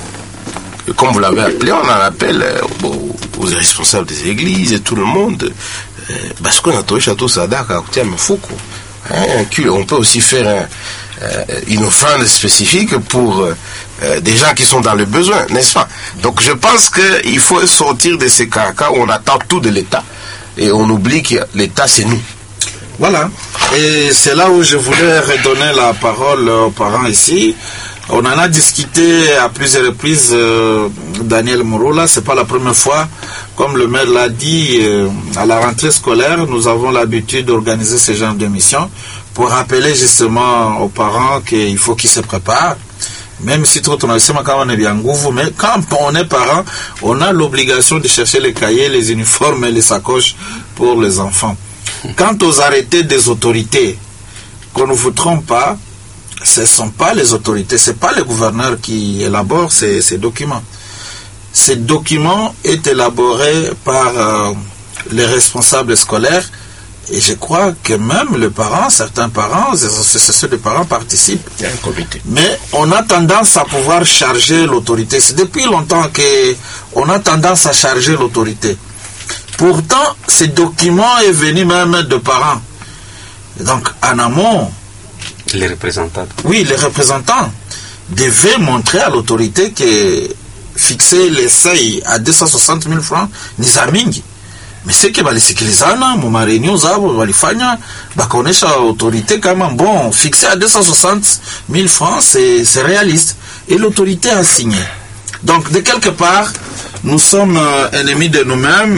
comme vous l'avez appelé, on en appelle euh, aux, aux responsables des églises et tout le monde. Euh, parce qu'on a trouvé Château Sadak à côté à Mfouko. Hein, on peut aussi faire un, euh, une offrande spécifique pour euh, des gens qui sont dans le besoin, n'est-ce pas? Donc je pense qu'il faut sortir de ces caracas où on attend tout de l'État et on oublie que l'État c'est nous. Voilà, et c'est là où je voulais redonner la parole aux parents ici. On en a discuté à plusieurs reprises, euh, Daniel Morola, c'est pas la première fois. Comme le maire l'a dit, euh, à la rentrée scolaire, nous avons l'habitude d'organiser ce genre de mission pour rappeler justement aux parents qu'il faut qu'ils se préparent. Même si tout on a quand on est bien gouvou, mais quand on est parent, on a l'obligation de chercher les cahiers, les uniformes et les sacoches pour les enfants. Quant aux arrêtés des autorités, qu'on ne vous trompe pas, ce ne sont pas les autorités, ce n'est pas le gouverneur qui élabore ces, ces documents. Ces documents est élaboré par euh, les responsables scolaires et je crois que même les parents, certains parents, les associations de parents participent. Il y a un comité. Mais on a tendance à pouvoir charger l'autorité. C'est depuis longtemps qu'on a tendance à charger l'autorité. Pourtant, ce document est venu même de parents. Donc, en amont, les représentants. Oui, les représentants devaient montrer à l'autorité que fixer les seuils à deux cent soixante mille francs, ni mingi. Mais c'est que balisikilizana, mu mareunion zabo walifanya, bakaonesha autorité quand même, bon, fixer à deux cent soixante mille francs, c'est réaliste. Et l'autorité a signé. Donc, de quelque part, nous sommes euh, ennemis de nous-mêmes.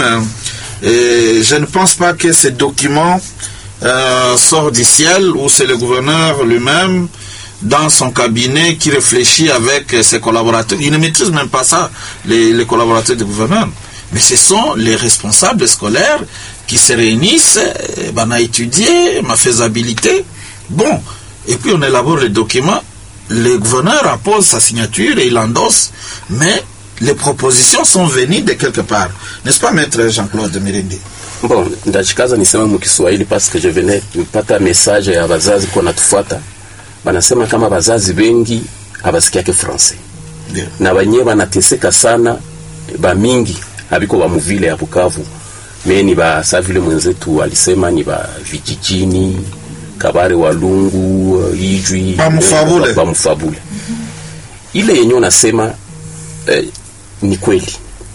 Et je ne pense pas que ces documents Euh, sort du ciel, où c'est le gouverneur lui-même dans son cabinet qui réfléchit avec ses collaborateurs. Il ne maîtrise même pas ça, les, les collaborateurs du gouverneur. Mais ce sont les responsables scolaires qui se réunissent, eh ben, on a étudié ma faisabilité. Bon, et puis on élabore les documents, le gouverneur appose sa signature et il endosse, mais les propositions sont venues de quelque part. N'est-ce pas, maître Jean-Claude Mirindi? Bon, ndachikaza nisema mukiswahili parce que je venais kupata message ya bazazi kwa natufuata. Banasema kama bazazi wengi habasikiake français. Yeah. Na banye banateseka sana ba mingi habiko ba muvile ya Bukavu. Me ni ba sa vile mwenzetu alisema ni ba vijijini, Kabare Walungu, Ijwi, ba Mufabule. Ba Mufabule. Ile yenyewe nasema eh, ni kweli.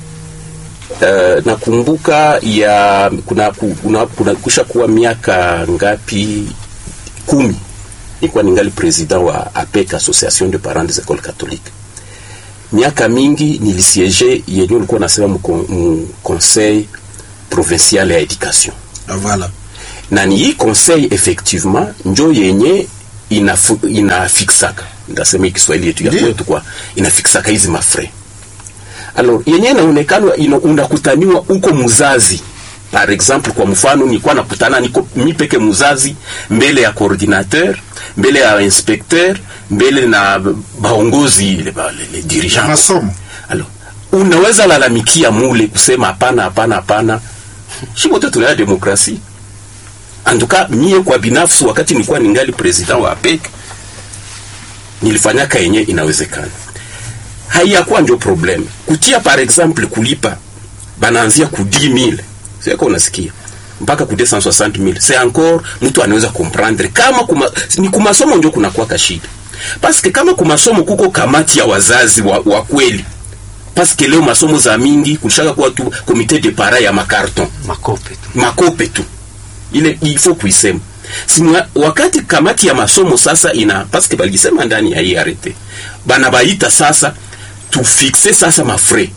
Uh, nakumbuka ya kuna kuna, kuna kusha kuwa miaka ngapi kumi nilikuwa ningali president wa A P E C, Association de Parents des Écoles Catholiques. miaka mingi nilisiege yenye ulikuwa nasema mu conseil provincial ya education. Voilà. Na ni hii conseil effectivement njo yenye inafu, inafixaka ndasema Kiswahili yetu ya kwetu kwa inafixaka hizi mafre. Alors yenye inaonekana unakutaniwa uko mzazi. Par exemple kwa mfano nilikuwa nakutana niko mimi peke mzazi mbele ya coordinateur, mbele ya inspecteur, mbele na baongozi le, le, le dirigeant masomo. Alors unaweza lalamikia mule kusema hapana hapana hapana. Shibote tuna demokrasia. Anduka mie kwa binafsi wakati nilikuwa ningali president wa A P E C nilifanya kaenye inawezekana. Haiyakuwa ndio problem. Kutia par exemple kulipa banaanzia ku dix mille. C'est quoi unasikia? Mpaka ku deux cent soixante mille. C'est encore mtu anaweza comprendre kama kuma, ni kumasomo ndio kuna kwa kashida. Parce que kama kumasomo kuko kamati ya wazazi wa, wa kweli. Parce que leo masomo za mingi kulishaka kwa tu comité de parents ya makarton, makope tu. Makope tu. Ile il faut kuisema. Si wakati kamati ya masomo sasa ina parce que balisema ndani ya hii arete. Bana baita sasa tu fixe sasa mafre.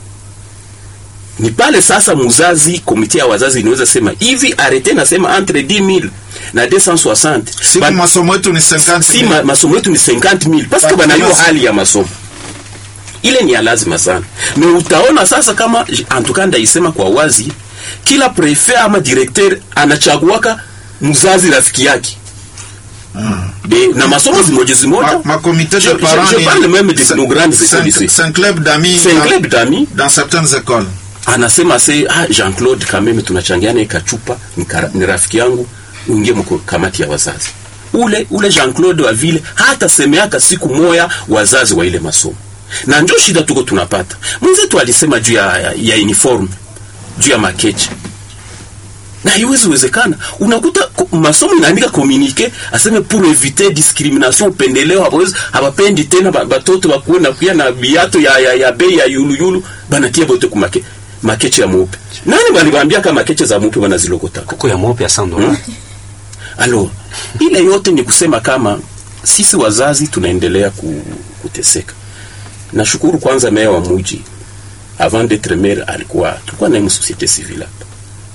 Ni pale sasa muzazi komite ya wazazi inaweza sema hivi arete nasema entre dix mille na deux cent soixante. Si ba, masomo yetu ni cinquante mille. Si ma, masomo yetu ni cinquante mille parce que bana hiyo hali ya masomo. Ile ni lazima sana. Na utaona sasa kama antukanda isema kwa wazi kila prefet ama directeur anachaguaka mzazi rafiki yake. Hmm. De, na masomo zimoja zimoja ma, ma comité de parents je, je parle même de nos grandes écoles ici. C'est un club d'amis c'est un club d'amis dans certaines écoles. Anasema se ah Jean-Claude kameme tunachangiana ikachupa ni rafiki yangu uingie mko kamati ya wazazi. Ule ule Jean-Claude wa vile hata semeaka siku moya wazazi wa ile masomo. Na ndio shida tuko tunapata. Mwenzetu alisema juu ya, ya, ya uniform, juu ya makeche. Na haiwezi wezekana. Unakuta masomo inaandika communiquer aseme pour éviter discrimination pendeleo hawezi hawapendi tena batoto bakuwe na kuya na biato ya ya, ya bei ya yulu yulu banatia bote kumake makeche ya mweupe. Nani baliwaambia kama makeche za mweupe wanazilokota? Kuko ya mweupe ya cent dollars. Hmm? Alors, ile yote ni kusema kama sisi wazazi tunaendelea kuteseka. Nashukuru kwanza meya wa mji avant d'être maire alikuwa tulikuwa na société civile hapa.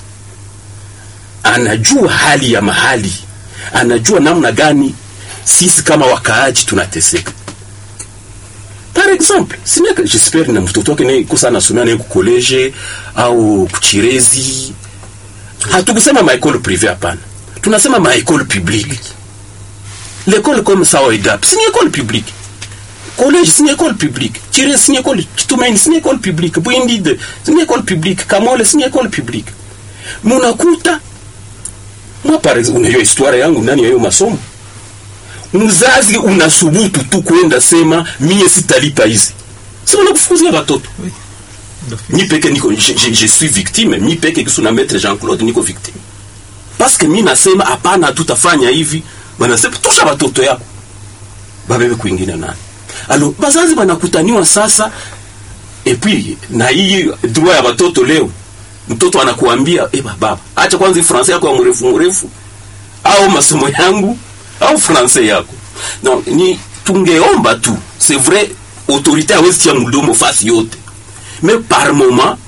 Anajua hali ya mahali. Anajua namna gani sisi kama wakaaji tunateseka. Par exemple, sina j'espère na mtoto wake ni kusa anasomea na ku college au kuchirezi. Hatukusema ma école privée hapana. Tunasema ma école publique. L'école comme ça au idap, c'est une école publique. Collège, c'est une école publique. Chirezi, c'est une école, Kitumaini, c'est une école publique. Bwindide, c'est une école publique. Kamole, c'est une école publique. Munakuta moi par exemple, unajua historia yangu ndani ya hiyo masomo. Mzazi unasubutu tu kwenda sema mie sitalipa hizi. Si unakufukuzia watoto. Oui. Ni peke niko je, je, je suis victime, ni peke kisuna maître Jean-Claude niko victime. Parce que mimi nasema hapana tutafanya hivi, wanasema tosha watoto yako. Babebe kuingine nani. Alors bazazi wanakutaniwa sasa et puis na hii droit ya watoto leo. Mtoto anakuambia eh baba, acha kwanza Fransai yako ya mrefu mrefu au masomo yangu au Fransai yako. Donc ni tungeomba tu, c'est vrai autorité hawezi ya mdomo fasi yote. Mais par moment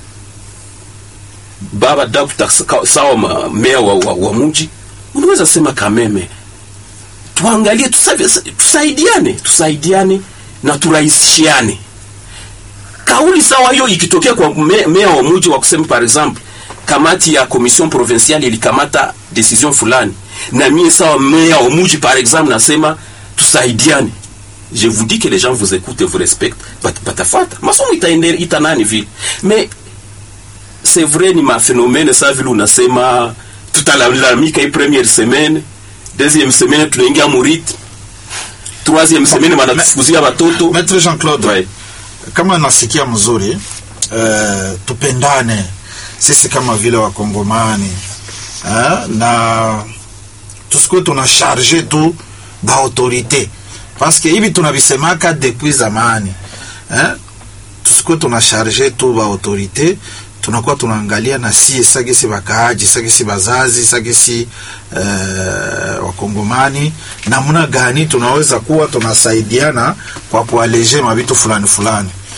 baba dakuta sawa meya wa, wa, wa mji unaweza sema kameme tuangalie tusaidiane tusaidiane na turahisishiane. Kauli sawa hiyo ikitokea kwa meya wa mji wa kusema par exemple kamati ya commission provinciale ilikamata decision fulani na mie sawa meya wa mji par exemple nasema tusaidiane, je vous dis que les gens vous écoutent et vous respectent, patafata masomo itaendelea itanani vile. Mais c'est vrai ni ma phénomène ça vile unasema tutalalamika hii première semaine, deuxième semaine tunaingia murit, troisième semaine wanatufukuzia watoto. Maître Jean-Claude, ouais. Kama nasikia mzuri uh, tupendane sisi kama vile wakongomani uh, na tusikuwe tuna charge tu ba autorité parce que hivi tunabisemaka depuis zamani uh, tusikuwe tuna charge tu ba autorité, tunakuwa tunaangalia na si sagisi bakaaji sagisi bazazi sagisi uh, wakongomani namna gani tunaweza kuwa tunasaidiana kwa kualeje mabitu fulani fulani.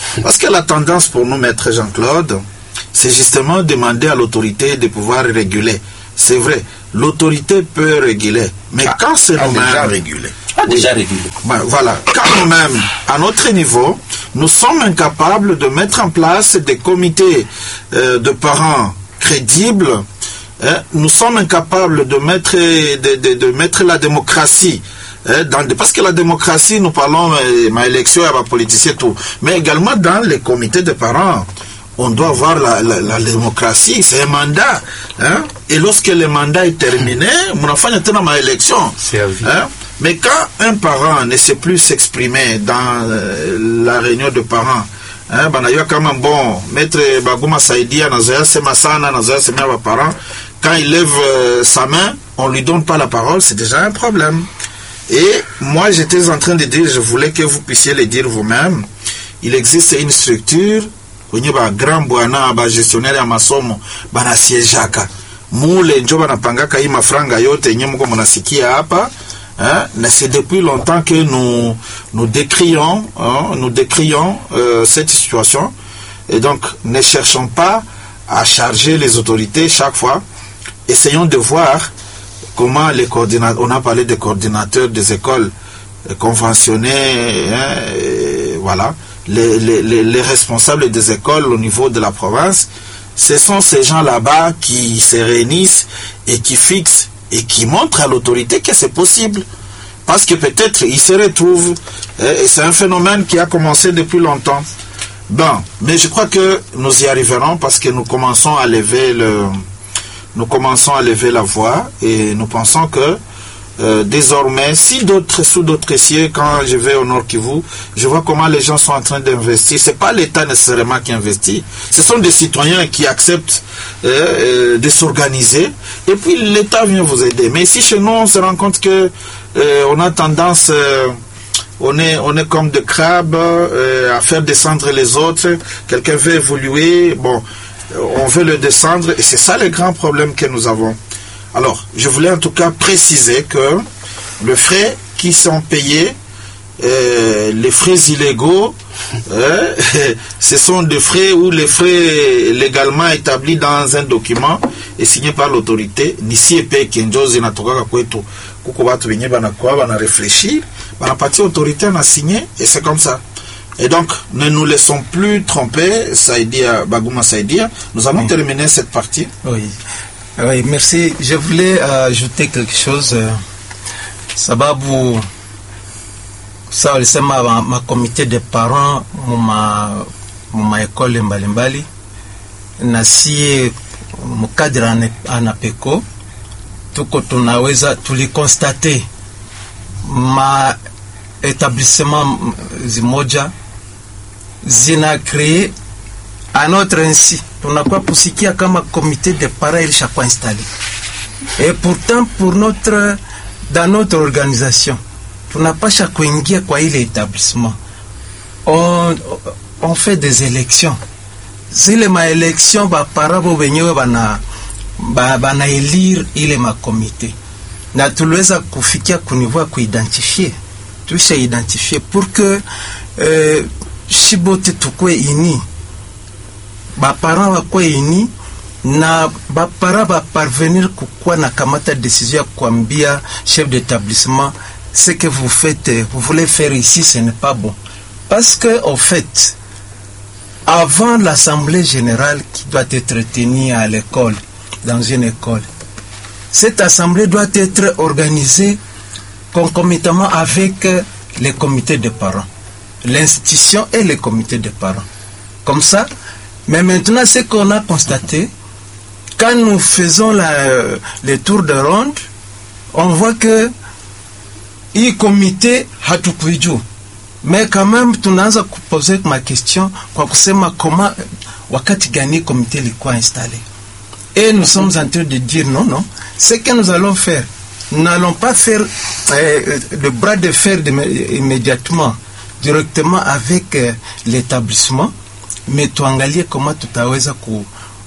Parce que la tendance pour nous, maître Jean-Claude, c'est justement demander à l'autorité de pouvoir réguler. C'est vrai, l'autorité peut réguler, mais ah, quand c'est nous-mêmes... déjà régulé. Ah, déjà régulé. Ben, voilà, quand nous-mêmes, à notre niveau, nous sommes incapables de mettre en place des comités euh, de parents crédibles, hein, nous sommes incapables de mettre, de, de, de mettre la démocratie. Dans, parce que la démocratie, nous parlons de ma élection et ma politicien, tout, mais également dans les comités de parents, on doit avoir la, la, la démocratie, c'est un mandat. Hein? Et lorsque le mandat est terminé, mon enfant est dans ma élection. C'est à vie. Hein? Mais quand un parent ne sait plus s'exprimer dans euh, la réunion de parents, hein, ben, il y a quand même bon, maître Bagouma Saïdia, parents, quand il lève euh, sa main, on ne lui donne pas la parole, c'est déjà un problème. Et moi, j'étais en train de dire, je voulais que vous puissiez le dire vous-même, il existe une structure, grand bwana ba gestionnaire ya masomo bana siejaka mule njo banapangaka hii mafranga yote yenye mko mnasikia hapa, hein, mais c'est depuis longtemps que nous nous décrions, hein, nous décrions euh, cette situation, et donc ne cherchons pas à charger les autorités chaque fois. Essayons de voir comment les coordinateurs, on a parlé des coordinateurs des écoles conventionnées, hein, et voilà, les, les, les, les responsables des écoles au niveau de la province, ce sont ces gens là-bas qui se réunissent et qui fixent et qui montrent à l'autorité que c'est possible. Parce que peut-être ils se retrouvent, et c'est un phénomène qui a commencé depuis longtemps. Bon, mais je crois que nous y arriverons parce que nous commençons à lever le... Nous commençons à lever la voix et nous pensons que euh, désormais, si d'autres, sous d'autres cieux, quand je vais au Nord Kivu, je vois comment les gens sont en train d'investir. C'est pas l'État nécessairement qui investit. Ce sont des citoyens qui acceptent euh, euh, de s'organiser et puis l'État vient vous aider. Mais ici chez nous, on se rend compte que euh, on a tendance, euh, on est, on est comme des crabes euh, à faire descendre les autres. Quelqu'un veut évoluer, bon. On veut le descendre et c'est ça le grand problème que nous avons. Alors, je voulais en tout cas préciser que les frais qui sont payés, euh, les frais illégaux, euh, ce sont des frais ou les frais légalement établis dans un document et signés par l'autorité. Nisi epe kenjozi natoka kwetu kuko watu wenye banakuwa bana réfléchir, bana parti autorité na signé et c'est comme ça. Et donc, ne nous laissons plus tromper, Saïdia, Bagouma Saïdia. Nous allons oui. terminer cette partie. Oui, oui, merci. Je voulais euh, ajouter quelque chose. Sababu, ça, c'est ma, ma, ma comité de parents, ma, ma école mbalimbali, nasi mkadra anapeko, tuko tunaweza tulikonstater ma établissement zimoja zina créé à notre ainsi tunakuwa kusikia kama comité de parents ilishakuwa installé, et pourtant pour notre dans notre organisation tunapasha kuingia kwa ile établissement, on on fait des élections, zile ma élections ba parabo wenyewe bana ba, bana élire ile ma comité na tuliweza kufikia kunivua kuidentifier tuisha identifier pour que euh, shibote tukwe ini ba parents wakwe ini na ba parents ba parvenir kukua na kamata décision ya kuambia chef d'établissement ce que vous faites, vous voulez faire ici, ce n'est pas bon. Parce que en fait, avant l'assemblée générale qui doit être tenue à l'école, dans une école, cette assemblée doit être organisée concomitamment avec les comités de parents, l'institution et les comités de parents. Comme ça, mais maintenant, ce qu'on a constaté, quand nous faisons la, les tours de ronde, on voit que hii comité hatukuijua, mais quand même tunaanza kuposer ma question kwa kusema comment wakati gani comité ilikuwa installé, et nous sommes en train de dire non non, ce que nous allons faire, nous n'allons pas faire euh, le bras de fer de, immédiatement directement avec euh, l'établissement, mais tuangalie comment tutaweza ku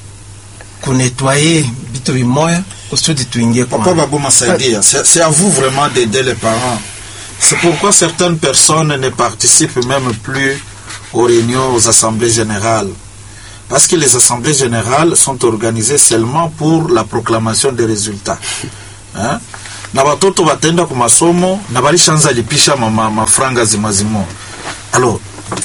kunettoyer bitu bimoya kusudi tuingie kwa Papa Bagouma Saïdia, c'est à vous vraiment d'aider les parents. C'est pourquoi certaines personnes ne participent même plus aux réunions, aux assemblées générales. Parce que les assemblées générales sont organisées seulement pour la proclamation des résultats. Hein? Na watoto watenda kwa masomo na walishaanza lipisha mafranga zimazimo. Alors,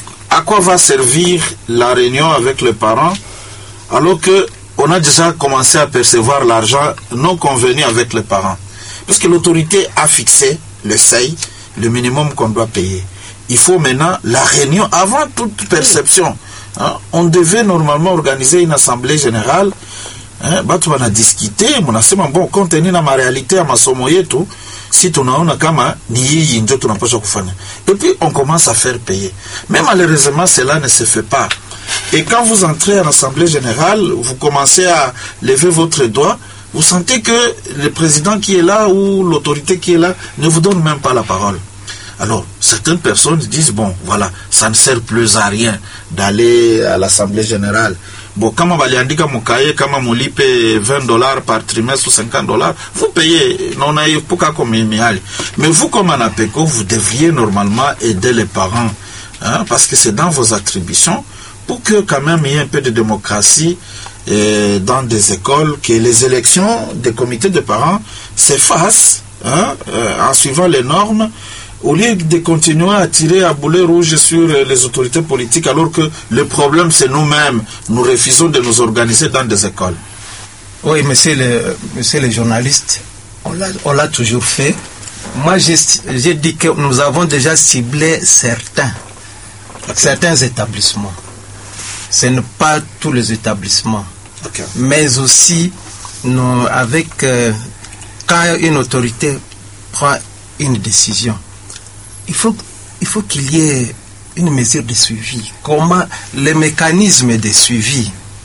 à quoi va servir la réunion avec les parents alors que on a déjà commencé à percevoir l'argent non convenu avec les parents? Puisque l'autorité a fixé le seuil, le minimum qu'on doit payer. Il faut maintenant la réunion avant toute perception. Hein? On devait normalement organiser une assemblée générale. Hein? Batu wana discuter, munasema bon, compte tenu na ma réalité ya masomo yetu, si tunaona kama ni hii ndio tunapaswa kufanya. Et puis on commence à faire payer. Mais malheureusement cela ne se fait pas. Et quand vous entrez en assemblée générale, vous commencez à lever votre doigt, vous sentez que le président qui est là ou l'autorité qui est là ne vous donne même pas la parole. Alors, certaines personnes disent, bon, voilà, ça ne sert plus à rien d'aller à l'Assemblée générale. Bon, quand on va aller indiquer mon cahier, quand on lipe vingt dollars par trimestre ou cinquante dollars, vous payez, non, pas comme mais vous, comme un APECO, vous devriez normalement aider les parents, hein, parce que c'est dans vos attributions, pour que quand même il y ait un peu de démocratie euh, dans des écoles, que les élections des comités de parents se fassent, hein, euh, en suivant les normes, au lieu de continuer à tirer à boulet rouge sur les autorités politiques, alors que le problème c'est nous-mêmes. Nous refusons de nous organiser dans des écoles. Oui, monsieur le, monsieur le journaliste, on l'a, on l'a toujours fait. Moi, j'ai, j'ai dit que nous avons déjà ciblé certains, okay. certains établissements. Ce n'est pas tous les établissements, okay. mais aussi nous, avec euh, quand une autorité prend une décision, il faut, il faut qu'il y ait une mesure de suivi. Comment les mécanismes de suivi?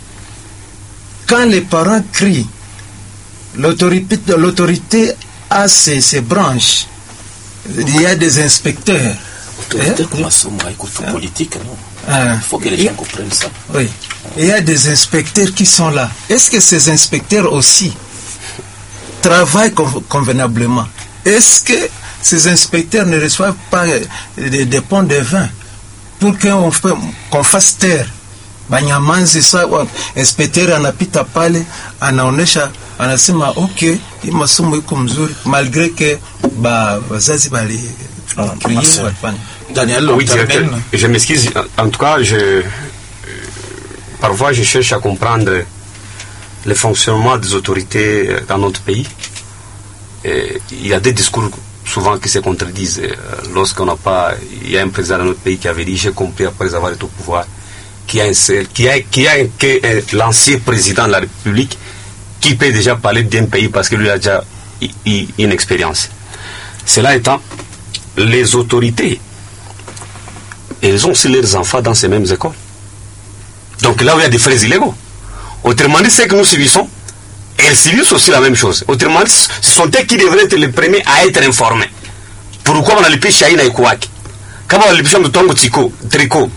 Quand les parents crient, l'autorité, l'autorité a ses, ses branches. Il y a des inspecteurs. L'autorité hein? commence à politique, non? Il faut que les gens comprennent ça. Oui. Il y a des inspecteurs qui sont là. Est-ce que ces inspecteurs aussi travaillent convenablement? Est-ce que ces inspecteurs ne reçoivent pas des, des ponts de vin pour qu'on qu'on fasse taire? Banyamanzi sa inspecteur anapita pale anaonesha anasema okay hii masomo iko mzuri malgré que ba wazazi bali crier walifanya. Daniel, oui, je m'excuse, en tout cas je euh, parfois je cherche à comprendre le fonctionnement des autorités dans notre pays. Et il y a des discours souvent qui se contredisent. Lorsqu'on n'a pas, il y a un président dans notre pays qui avait dit, j'ai compris après avoir été au pouvoir, qui a, un, qui a, qui a un, l'ancien président de la République qui peut déjà parler d'un pays parce que lui a déjà eu une expérience. Cela étant, les autorités, elles ont aussi leurs enfants dans ces mêmes écoles. Donc là où il y a des frais illégaux. Autrement dit, c'est que nous subissons. Elles subissent aussi la même chose. Autrement dit, ce sont elles qui devraient être les premiers à être informés. Pourquoi on a le péché à Ina Kouaki? Comment on a le péché de Tongo Tiko, Tricot,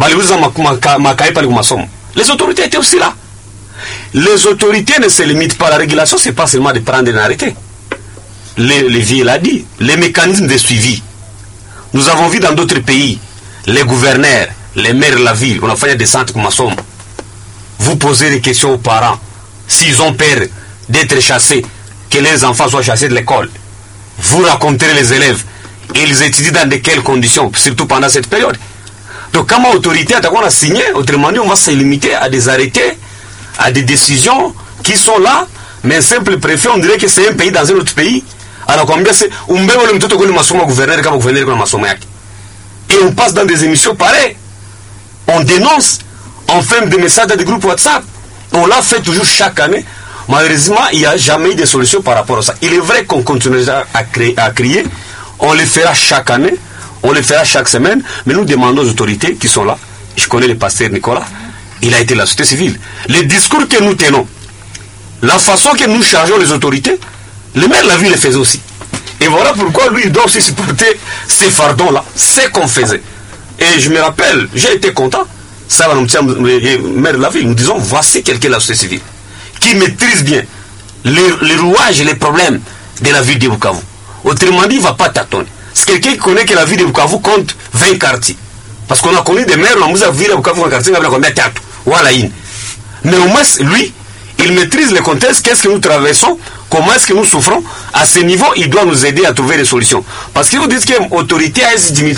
les autorités étaient aussi là. Les autorités ne se limitent pas à la régulation, c'est pas seulement de prendre un arrêté. Les, les vieux l'a dit, les mécanismes de suivi. Nous avons vu dans d'autres pays, les gouverneurs, les maires de la ville, on a fait des centres comme Massom. Vous posez des questions aux parents. S'ils ont peur d'être chassés, que les enfants soient chassés de l'école, vous raconterez les élèves. Et ils étudient dans de quelles conditions, surtout pendant cette période. Donc, comme autorité, on a signé, autrement dit, on va se limiter à des arrêtés, à des décisions qui sont là, mais un simple préfet, on dirait que c'est un pays dans un autre pays. Alors, combien c'est un bébé le mtoto comme le gouverneur, comme gouverneur, comme le et on passe dans des émissions pareilles. On dénonce, on fait des messages dans des groupes WhatsApp. On l'a fait toujours chaque année. Malheureusement, il n'y a jamais eu de solution par rapport à ça. Il est vrai qu'on continuera à, créer, à crier. On le fera chaque année. On le fera chaque semaine. Mais nous demandons aux autorités qui sont là. Je connais le pasteur Nicolas. Il a été la société civile. Les discours que nous tenons, la façon que nous chargeons les autorités, le maire de la ville le faisait aussi. Et voilà pourquoi lui, il doit aussi supporter ces fardons-là. C'est qu'on faisait. Et je me rappelle, j'ai été content. Ça va nous dire, maire de la ville, nous disons, voici quelqu'un de la société civile qui maîtrise bien les, les rouages et les problèmes de la ville de Bukavu. Autrement dit, il ne va pas tâtonner. C'est quelqu'un qui connaît que la ville de Bukavu compte vingt quartiers. Parce qu'on a connu des maires, on nous a vu là, on a quartier, on a combien de théâtres. Voilà, mais au moins, lui, il maîtrise le contexte, qu'est-ce que nous traversons, comment est-ce que nous souffrons. À ce niveau, il doit nous aider à trouver des solutions. Parce que vous dites qu'une autorité a une